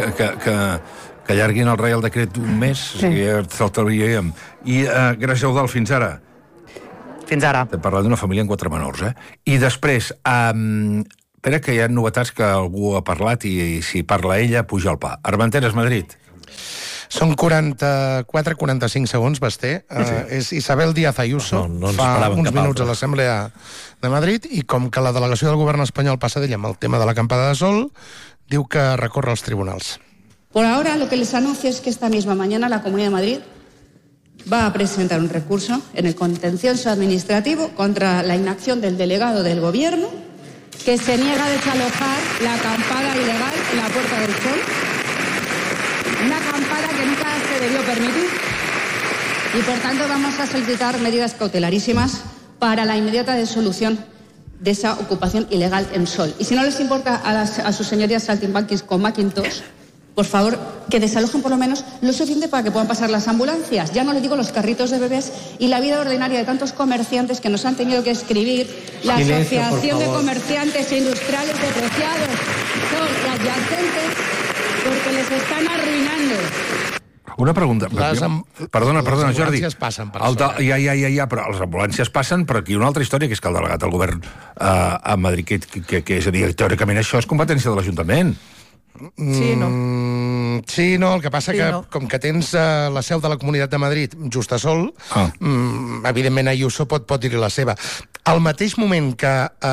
que allarguin el Reial Decret un mes, sí. Ja saltaríem. I gràcies, Eudald, fins ara. Fins ara. T'he parlat d'una família amb 4 menors, I després, espera, que hi ha novetats que algú ha parlat i si parla ella, puja el pa. Armenteres, Madrid. Són 44-45 segons, Basté. És Isabel Díaz Ayuso, fa uns minuts a l'Assemblea de Madrid, i com que la delegació del govern espanyol passa d'ella amb el tema de l'acampada de sol, diu que recorre als tribunals. Por ahora, lo que les anuncio es que esta misma mañana la Comunidad de Madrid va a presentar un recurso en el contencioso administrativo contra la inacción del delegado del Gobierno, que se niega a desalojar la acampada ilegal en la Puerta del Sol, una acampada que nunca se debió permitir, y por tanto vamos a solicitar medidas cautelarísimas para la inmediata disolución de esa ocupación ilegal en Sol. Y si no les importa a sus señorías saltimbanquis con Macintosh, por favor, que desalojen por lo menos lo suficiente para que puedan pasar las ambulancias. Ya no les digo los carritos de bebés y la vida ordinaria de tantos comerciantes que nos han tenido que escribir. La Asociación de Comerciantes Industriales Depreciados son las adyacentes porque les están arruinando. Una pregunta. Perdona, Jordi. Les ambulàncies passen per això. Ja, però les ambulàncies passen, però aquí una altra història, que és que el delegat del govern a Madrid, que és a dir, teòricament això és competència de l'Ajuntament. Sí, no. Sí, no, el que passa que, com que tens la seu de la Comunitat de Madrid just a Sol, evidentment Ayuso pot dir-hi la seva. Al mateix moment que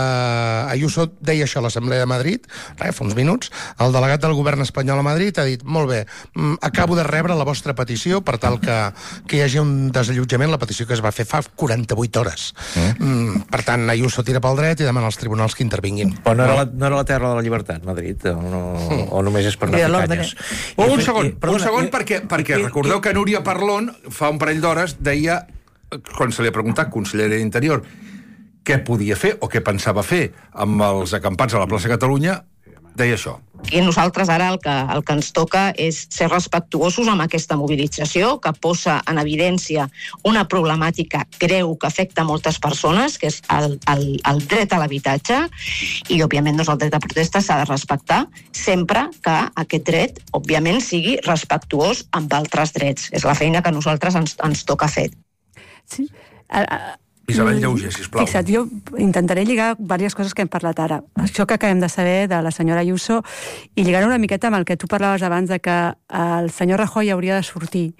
Ayuso deia això a l'Assemblea de Madrid, fa uns minuts, el delegat del govern espanyol a Madrid ha dit, molt bé, acabo de rebre la vostra petició per tal que hi hagi un desallotjament, la petició que es va fer fa 48 hores. Per tant, Ayuso tira pel dret i demana als tribunals que intervinguin. Però no era la terra de la llibertat, Madrid, o només és per anar a canyes? Un segon, perquè recordeu que Núria Parlon fa un parell d'hores deia, quan se li ha preguntat, consellera d'Interior, què podia fer o què pensava fer amb els acampats a la plaça Catalunya, deia això. I nosaltres ara el que ens toca és ser respectuosos amb aquesta mobilització que posa en evidència una problemàtica greu que afecta moltes persones, que és el dret a l'habitatge, i òbviament el dret a protesta s'ha de respectar sempre que aquest dret òbviament sigui respectuós amb altres drets. És la feina que a nosaltres ens toca fer. Sí. Isabel Llauger, sisplau. Fixa't, jo intentaré lligar diverses coses que hem parlat ara. Això que acabem de saber de la senyora Ayuso i lligar una miqueta amb el que tu parlaves abans de que el senyor Rajoy hauria de sortir.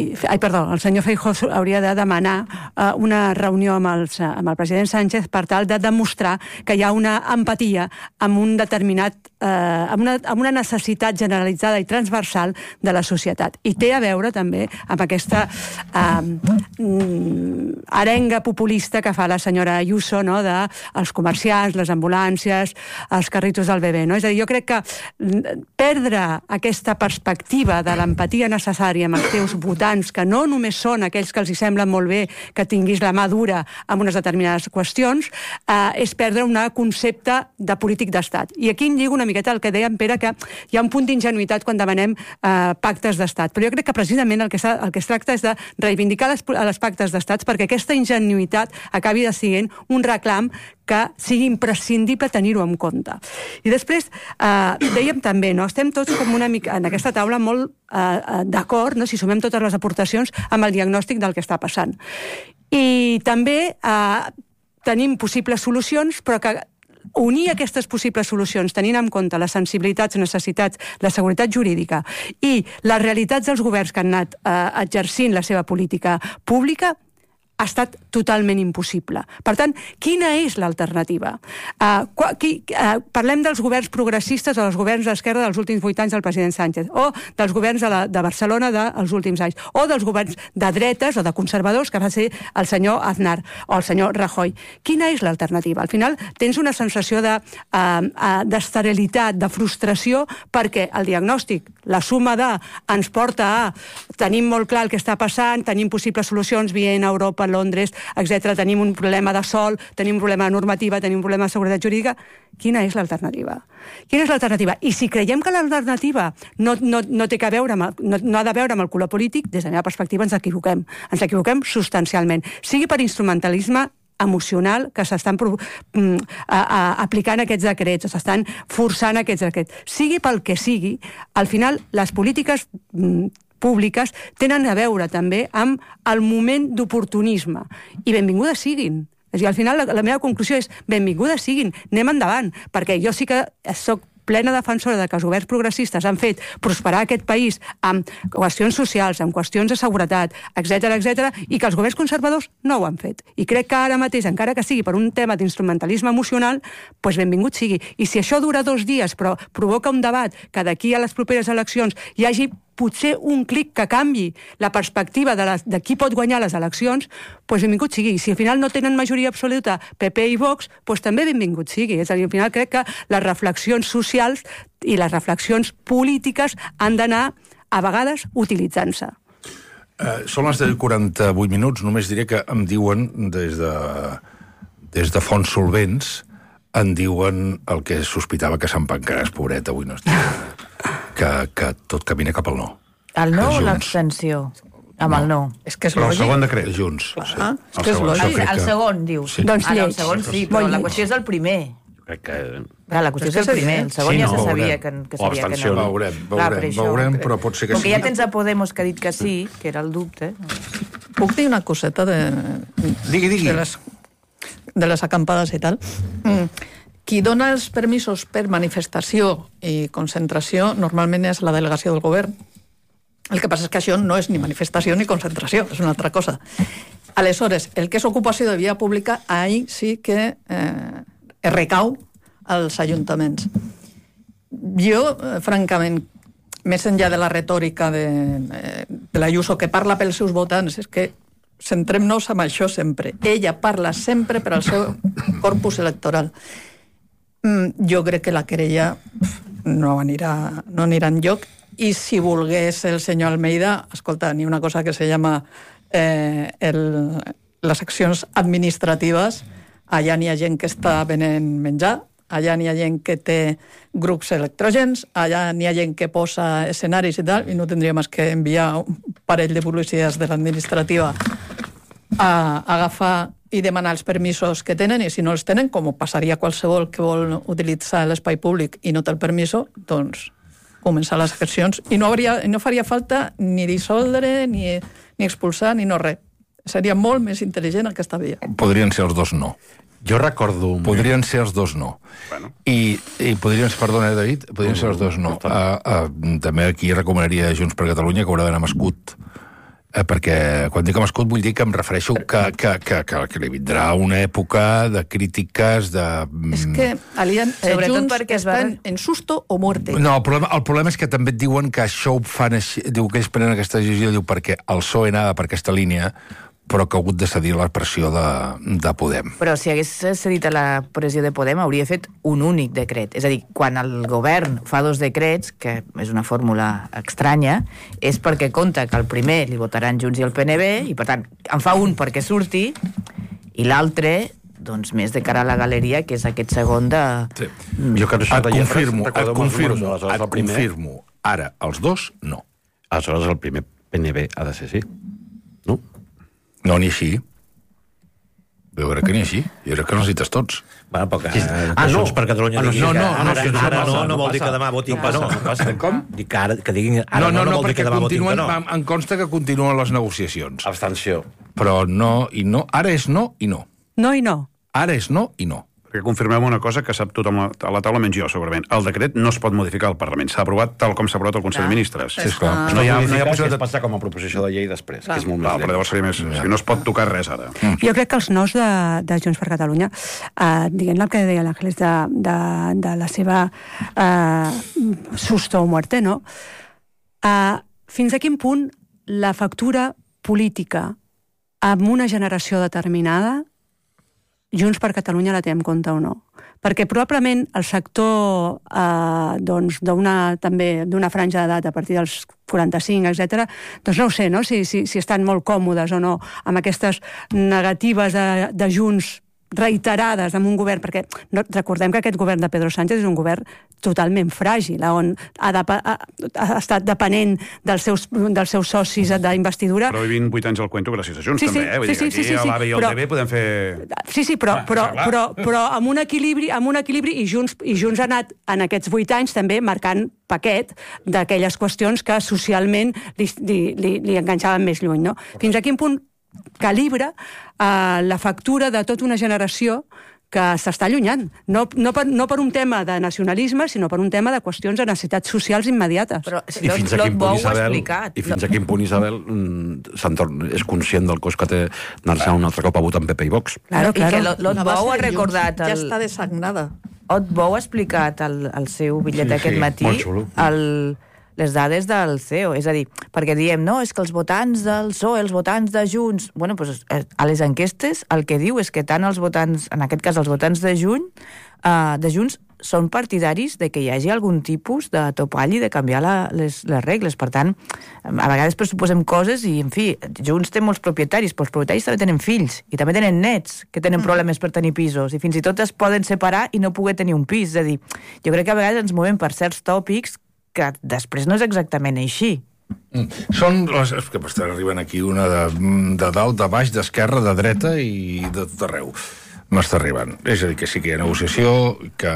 El senyor Feijóo hauria de demanar una reunió amb el president Sánchez per tal de demostrar que hi ha una empatia amb un determinat amb una necessitat generalitzada i transversal de la societat. I té a veure també amb aquesta arenga populista que fa la senyora Ayuso, no?, dels comerciants, les ambulàncies, els carritos del bebè, no? És a dir, jo crec que perdre aquesta perspectiva de l'empatia necessària amb els teus votants, que no només són aquells que els hi sembla molt bé que tinguis la mà dura amb unes determinades qüestions, és perdre un concepte de polític d'estat. I aquí em lligo una miqueta el que deia en Pere, que hi ha un punt d'ingenuïtat quan demanem pactes d'estat. Però jo crec que precisament el que es tracta és de reivindicar les pactes d'estats perquè aquesta ingenuïtat acabi de sent un reclam que sigui imprescindible tenir-ho en compte. I després, dèiem també, no? Estem tots com una mica en aquesta taula molt d'acord, no? Si sumem totes les aportacions amb el diagnòstic del que està passant. I també tenim possibles solucions, però que unir aquestes possibles solucions, tenint en compte les sensibilitats, necessitats, la seguretat jurídica i les realitats dels governs que han anat exercint la seva política pública, ha estat totalment impossible. Per tant, quina és l'alternativa? Parlem dels governs progressistes o dels governs d'esquerra dels últims 8 anys del president Sánchez, o dels governs de Barcelona dels últims anys, o dels governs de dretes o de conservadors, que va ser el senyor Aznar o el senyor Rajoy. Quina és l'alternativa? Al final tens una sensació d'esterilitat, de frustració, perquè el diagnòstic, la suma ens porta a tenim molt clar el que està passant, tenim possibles solucions, Viena, Europa, Londres, etc. Tenim un problema de sòl, tenim un problema de normativa, tenim un problema de seguretat jurídica. Quina és l'alternativa? Quina és l'alternativa? I si creiem que l'alternativa no té que veure no ha de veure amb el color polític, des de la meva perspectiva ens equivoquem. Ens equivoquem substancialment. Sigui per instrumentalisme emocional que s'estan aplicant aquests decrets, o s'estan forçant aquests decrets. Sigui pel que sigui, al final les polítiques públiques tenen a veure també amb el moment d'oportunisme. I benvingudes siguin. És a dir, al final la meva conclusió és benvingudes siguin, anem endavant, perquè jo sí que soc plena defensora de que els governs progressistes han fet prosperar aquest país amb qüestions socials, amb qüestions de seguretat, etc., i que els governs conservadors no ho han fet. I crec que ara mateix, encara que sigui per un tema d'instrumentalisme emocional, doncs benvingut sigui. I si això dura 2 dies, però provoca un debat que d'aquí a les properes eleccions hi hagi potser un clic que canvi la perspectiva de qui pot guanyar les eleccions, doncs benvingut sigui. I si al final no tenen majoria absoluta PP i Vox, doncs també benvingut sigui. És a dir, al final crec que les reflexions socials i les reflexions polítiques han d'anar, a vegades, utilitzant-se. Són les 48 minuts. Només diré que em diuen, des de fonts solvents, em diuen el que sospitava que Sant Pancràs, pobret, avui no estic... que tot camina cap al no. El no o l'abstenció? Amb el no. És que és lògic. Però el segon decret. Junts. És que és lògic. El segon, dius. Doncs el segon sí, però la qüestió és el primer. Crec que... La qüestió és el primer. El segon ja se sabia que seria que no. Veurem, però pot ser que sí. Com que ja tens a Podemos que ha dit que sí, que era el dubte. Puc dir una coseta Digui. De les acampades i tal? Qui dona els permisos per manifestació i concentració normalment és la delegació del govern. El que passa és que això no és ni manifestació ni concentració, és una altra cosa. Aleshores, el que és ocupació de via pública, ahí sí que recau als ajuntaments. Jo, francament, més enllà de la retòrica de l'Ayuso, que parla pels seus votants, és que centrem-nos en això sempre. Ella parla sempre per al seu corpus electoral. Jo crec que la querella no anirà enlloc, i si volgués el senyor Almeida, escolta, ni una cosa que se llama les accions administratives, allà n'hi ha gent que està venent menjar, allà n'hi ha gent que té grups electrògens, allà n'hi ha gent que posa escenaris i tal, i no tindria més que enviar un parell de policies de l'administrativa a agafar i demanar els permisos que tenen, i si no els tenen, com passaria qualsevol que vol utilitzar l'espai públic i no té el permiso, doncs començar les accions. I no faria falta ni dissoldre, ni expulsar, ni no res. Seria molt més intel·ligent aquesta via. Podrien ser els dos no. Jo recordo... Podrien ser els dos no. Bueno. I podrien ser, perdona, David, podrien ser els dos no. També aquí recomanaria a Junts per Catalunya que haurà d'anar amb escut, perquè quan dic amb escut vull dir que em refereixo que li vindrà una època de crítiques, de... És que Junts estan en susto o muerte. No, el problema és que també et diuen que això ho fan així, diu que ells prenen aquesta decisió, diu perquè el PSOE anava per aquesta línia, però que ha hagut de cedir la pressió de Podem. Però si hagués cedit a la pressió de Podem, hauria fet un únic decret. És a dir, quan el govern fa 2 decrets, que és una fórmula estranya, és perquè compta que el primer li votaran Junts i el PNB, i per tant, en fa un perquè surti, i l'altre, doncs, més de cara a la galeria, que és aquest segon de... Sí. Jo que no et confirmo. Ara, els dos, no. Aleshores, el primer PNB ha de ser sí. No? No, ni així. Jo crec que ni així. Jo crec que no necessites tots. Bueno, però que Junts per Catalunya digui no vol dir que demà votin que no. Com? Que diguin ara no vol dir que demà votin que no. Em consta que continuen les negociacions. Abstenció. Però no i no. Ara és no i no. No i no. Ara és no i no. Perquè confirmem una cosa que sap tothom a la taula, menys jo, segurament. El decret no es pot modificar al Parlament. S'ha aprovat tal com s'ha aprovat al Consell de Ministres. Sí, esclar. No hi ha possibilitat de passar com a proposició de llei després, que és molt més però llavors seria més... No es pot tocar res ara. Jo crec que els nos de Junts per Catalunya, diguem el que deia l'Àngels de la seva susto o muerte, no? Fins a quin punt la factura política amb una generació determinada Junts per Catalunya la té en compte o no. Perquè probablement el sector d'una franja d'edat a partir dels 45, etc., doncs no ho sé, no? Si estan molt còmodes o no amb aquestes negatives de Junts reiterades amb un govern, perquè recordem que aquest govern de Pedro Sánchez és un govern totalment fràgil, on ha estat depenent dels seus socis d'investidura. Però vivim 8 anys al cuento gràcies a Junts, també, Vull dir que aquí a l'AVE i al TV podem fer... Sí, però amb un equilibri, i Junts ha anat en aquests 8 anys també marcant paquet d'aquelles qüestions que socialment li enganxaven més lluny, no? Fins a quin punt calibra la factura de tota una generació que s'està allunyant. No per un tema de nacionalisme, sinó per un tema de qüestions de necessitats socials immediates. Però si Lot Bou ho ha explicat. I fins a quin punt Isabel és conscient del cost que té anar-se un altre cop a votar amb PP i Vox. Claro. I que Lot Bou ha recordat... Ja està dessagnada. Lot Bou ha explicat el seu bitllet d'aquest matí les dades del CEO, és a dir, perquè diem, no, és que els votants del PSOE, els votants de Junts... Bueno, doncs a les enquestes el que diu és que tant els votants, en aquest cas els votants de Junts, són partidaris de que hi hagi algun tipus de topall i de canviar les regles. Per tant, a vegades pressuposem coses i, en fi, Junts té molts propietaris, però els propietaris també tenen fills i també tenen nets que tenen problemes per tenir pisos i fins i tot es poden separar i no poder tenir un pis. És a dir, jo crec que a vegades ens movem per certs tòpics que després no és exactament així. Són les que estan arribant aquí, una de dalt, de baix, d'esquerra, de dreta i de tot arreu. M'està arribant. És a dir, que sí que hi ha negociació, que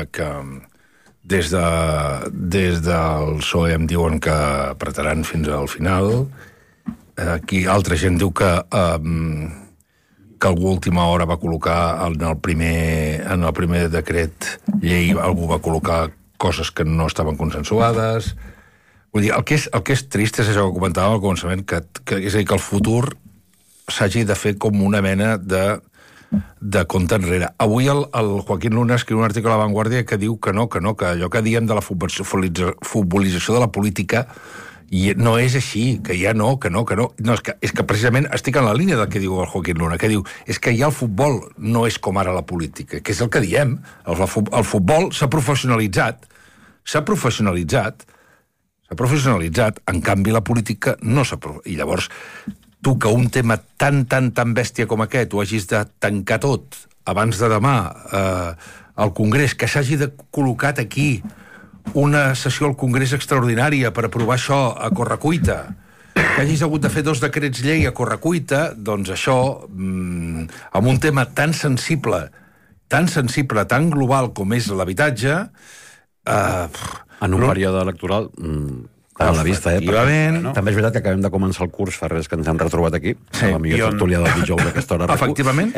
des del PSOE em diuen que apretaran fins al final. Aquí altra gent diu que algú a última hora va col·locar en el primer decret llei, algú va col·locar coses que no estaven consensuades. Vull dir, el que és trist és això que comentàvem al començament, que és a dir, que el futur s'hagi de fer com una mena de compte enrere. Avui el Joaquín Luna escriu un article a La Vanguardia que diu que no, que allò que diem de la futbolització de la política no és així, que ja no. No, és que precisament estic en la línia del que diu el Joaquín Luna, que diu, és que ja el futbol no és com ara la política, que és el que diem. El futbol s'ha professionalitzat, en canvi la política no s'ha professionalitzat. I llavors, tu que un tema tan bèstia com aquest ho hagis de tancar tot abans de demà al Congrés, que s'hagi de col·locar aquí una sessió al Congrés extraordinària per aprovar això a correcuita, que hagis hagut de fer 2 decrets llei a correcuita, doncs això, amb un tema tan sensible, tan global com és l'habitatge... En un període electoral... a la vista, també és veritat que acabem de començar el curs, fa res que ens hem retrobat aquí, a la millor tertúlia del dijous d'aquesta hora. Efectivament.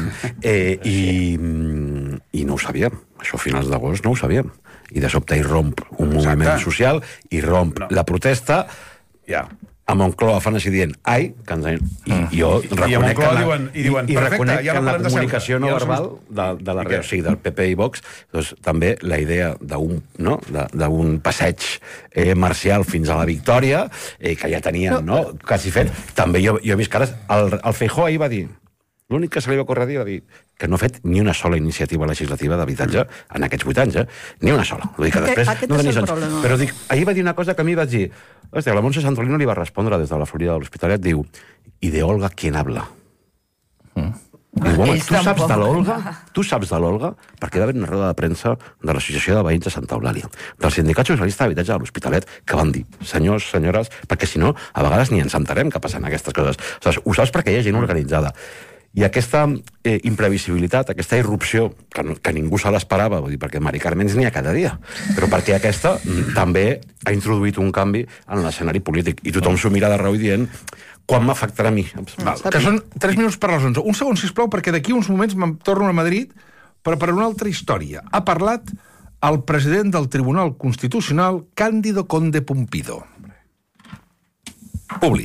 I no ho sabíem. Això a finals d'agost no ho sabíem. I de sobte hi romp un moviment social, i romp la protesta, a Moncloa fan així dient ai, i jo reconec que en la comunicació no verbal del PP i Vox, doncs també la idea d'un passeig marcial fins a la victòria, que ja tenien quasi fet, també jo he vist cares. El Feijóo ahir va dir, l'únic que se li va ocórrer dir va dir que no ha fet ni una sola iniciativa legislativa d'habitatge en aquests 8 anys, ni una sola. Vull dir que després no tenia sens. Però ahir va dir una cosa que a mi vaig dir, hòstia, la Montse Santolino li va respondre des de la Florida de l'Hospitalet, diu, i de Olga, ¿quién habla? Diu, home, tu saps de l'Olga? Perquè va haver una roda de premsa de l'Associació de Veïns de Santa Eulàlia, del Sindicat Socialista d'Habitatge de l'Hospitalet, que van dir, senyors, senyores, perquè si no, a vegades ni ens enterem que passen aquestes coses. Ho saps perquè hi ha gent organitzada. I aquesta imprevisibilitat, aquesta irrupció, que ningú se l'esperava, perquè Mari Carmens n'hi ha cada dia, però perquè aquesta també ha introduït un canvi en l'escenari polític, i tothom s'ho mira d'arreu dient quan m'afectarà a mi. Que són 3 minuts per les 11. Un segon, sisplau, perquè d'aquí uns moments me'n torno a Madrid però per una altra història. Ha parlat el president del Tribunal Constitucional, Cándido Conde Pumpido. Publi.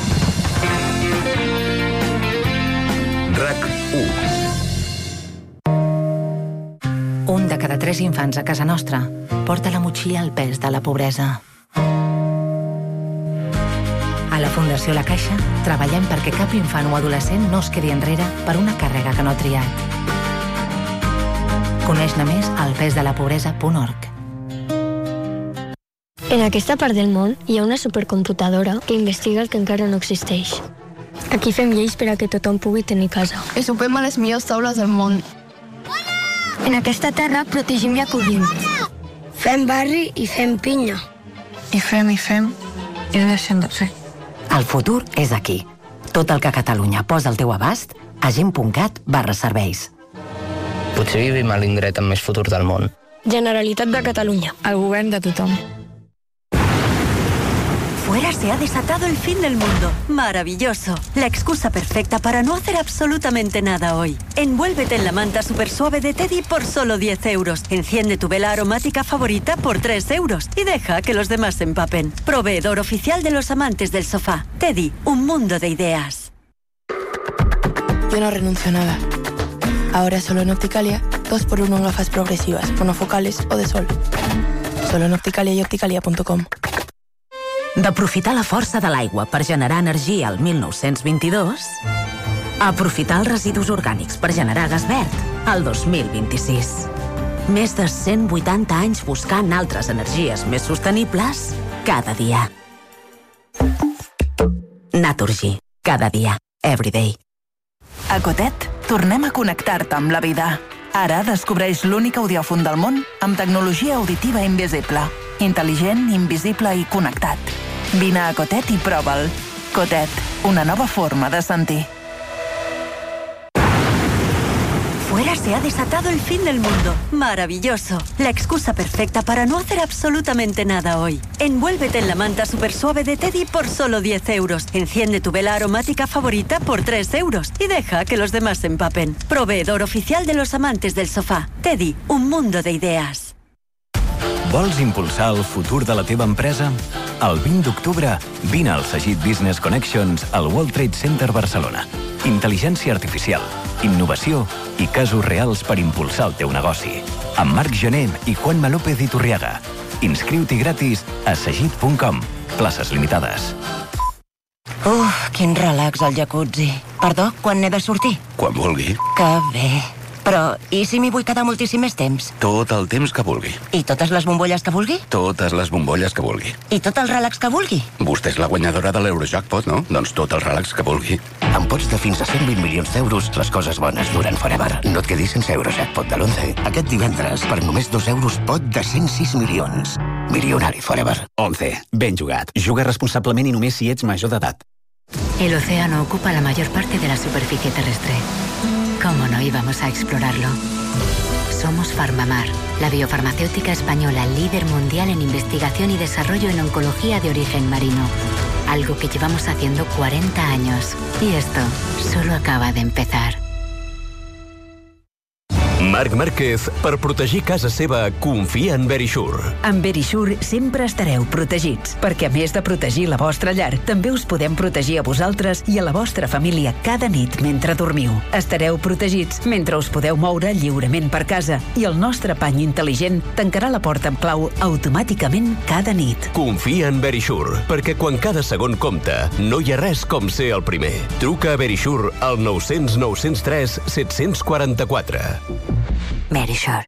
RAC 1. Un de cada 3 infants a casa nostra porta la motxilla al pes de la pobresa. A la Fundació La Caixa treballem perquè cap infant o adolescent no es quedi enrere per una càrrega que no ha triat. Coneix-ne més al pesdelapobresa.org. En aquesta part del món hi ha una supercomputadora que investiga el que encara no existeix. Aquí fem lleis per a que tothom pugui tenir casa. I sopem a les millors taules del món. En aquesta terra protegim i acollim. Fem barri i fem pinya. I fem, i deixem de fer. El futur és aquí. Tot el que Catalunya posa al teu abast a gent.cat/serveis. Potser vivim a l'indret amb més futur del món. Generalitat de Catalunya. El govern de tothom. Fuera se ha desatado el fin del mundo. Maravilloso. La excusa perfecta para no hacer absolutamente nada hoy. Envuélvete en la manta super suave de Teddy por solo 10 euros. Enciende tu vela aromática favorita por 3 euros. Y deja que los demás se empapen. Proveedor oficial de los amantes del sofá. Teddy, un mundo de ideas. Yo no renuncio a nada. Ahora solo en Opticalia, 2x1 en gafas progresivas, monofocales o de sol. Solo en Opticalia y opticalia.com. D'aprofitar la força de l'aigua per generar energia al 1922, a aprofitar els residus orgànics per generar gas verd al 2026. Més de 180 anys buscant altres energies més sostenibles cada dia. Naturgy. Cada dia. Everyday. A Cotet, tornem a connectar-te amb la vida. Ara descobreix l'únic audiòfon del món amb tecnologia auditiva invisible. Intel·ligent, invisible i connectat. Vine a Cotet i prova'l. Cotet, una nova forma de sentir. Fuera se ha desatado el fin del mundo. Maravilloso. La excusa perfecta para no hacer absolutamente nada hoy. Envuélvete en la manta super suave de Teddy por solo 10 euros. Enciende tu vela aromática favorita por 3 euros. Y deja que los demás se empapen. Proveedor oficial de los amantes del sofá. Teddy, un mundo de ideas. Vols impulsar el futur de la teva empresa? El 20 d'octubre, vine al Sagit Business Connections al World Trade Center Barcelona. Intel·ligència artificial, innovació i casos reals per impulsar el teu negoci. Amb Marc Gené i Juanma López Iturriaga. Inscriu-t'hi gratis a sagit.com. Places limitades. Quin relax al jacuzzi. Perdó, quan n'he de sortir? Quan vulgui. Que bé. Però, i si m'hi vull quedar moltíssim més temps? Tot el temps que vulgui. I totes les bombolles que vulgui? Totes les bombolles que vulgui. I tot el relax que vulgui? Vostè és la guanyadora de l'Eurojackpot, no? Doncs tot el relax que vulgui. Amb pots de fins a 120 milions d'euros, les coses bones duren forever. No et quedis sense Eurojackpot de l'11. Aquest divendres, per només 2 euros, pot de 106 milions. Milionari forever. 11. Ben jugat. Juga responsablement i només si ets major d'edat. El océano ocupa la mayor parte de la superficie terrestre. ¿Cómo no íbamos a explorarlo? Somos Farmamar, la biofarmacéutica española líder mundial en investigación y desarrollo en oncología de origen marino. Algo que llevamos haciendo 40 años. Y esto solo acaba de empezar. Marc Márquez, per protegir casa seva, confia en Verisure. Amb Verisure sempre estareu protegits, perquè a més de protegir la vostra llar, també us podem protegir a vosaltres i a la vostra família cada nit mentre dormiu. Estareu protegits mentre us podeu moure lliurement per casa i el nostre pany intel·ligent tancarà la porta amb clau automàticament cada nit. Confia en Verisure, perquè quan cada segon compta, no hi ha res com ser el primer. Truca a Verisure al 900 903 744. Verisure.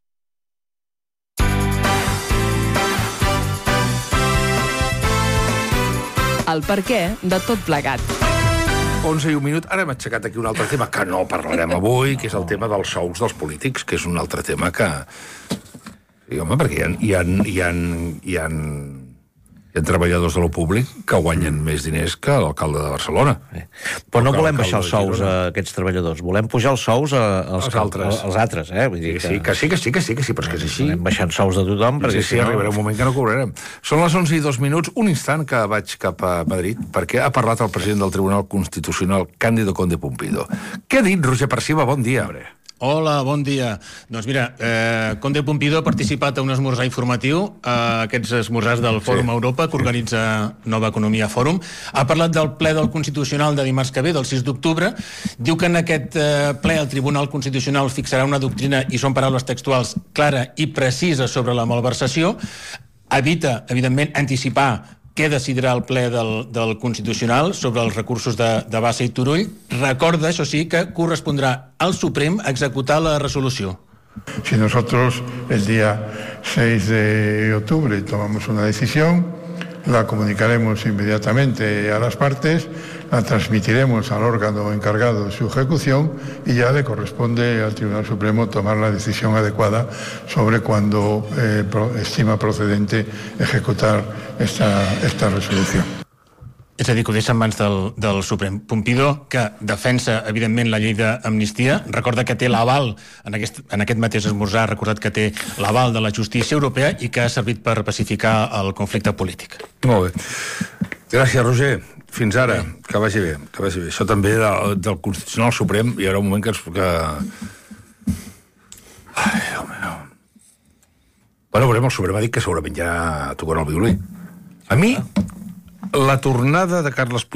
El per què de tot plegat. 11 i un minut. Ara hem aixecat aquí un altre tema que no parlarem avui, que és el tema dels sous dels polítics, que és un altre tema que... Sí, home, perquè hi ha treballadors de lo públic que guanyen més diners que l'alcalde de Barcelona. Però no volem baixar els sous a aquests treballadors, volem pujar els sous als altres. Vull dir que sí, però és que és així. Anem baixant sous de tothom. Sí, arribarà un moment que no cobrarem. Són les 11 i 2 minuts, un instant que vaig cap a Madrid, perquè ha parlat el president del Tribunal Constitucional, Cándido Conde Pumpido. Què ha dit Roger Perciba? Bon dia. Hola, bon dia. Doncs mira, Conde Pompidou ha participat a un esmorzar informatiu, aquests esmorzars del Fòrum Europa, que organitza Nova Economia Fòrum. Ha parlat del ple del Constitucional de dimarts que ve, del 6 d'octubre. Diu que en aquest ple el Tribunal Constitucional fixarà una doctrina, i són paraules textuals, clara i precisa sobre la malversació. Evita, evidentment, anticipar què decidirà el ple del Constitucional sobre els recursos de Bassa i Turull. Recorda, això sí, que correspondrà al Suprem executar la resolució. Si nosotros el día 6 de octubre tomamos una decisión, la comunicaremos inmediatamente a las partes, la transmitiremos al órgano encargado de su ejecución y ya le corresponde al Tribunal Supremo tomar la decisión adecuada sobre cuándo estima procedente ejecutar esta resolució. És a dir, que ho deixa en mans del Suprem. Pompidou, que defensa, evidentment, la llei d'amnistia, recorda que té l'aval, en aquest mateix esmorzar, ha recordat que té l'aval de la justícia europea i que ha servit per pacificar el conflicte polític. Molt bé. Gràcies, Roger. Fins ara. Que vagi bé. Això també del Constitucional Suprem, hi haurà un moment que... Ai, Déu meu. Bueno, veurem, el Suprem ha dit que segurament ja tocarà el violí. A mi, la tornada de Carles Puigdemont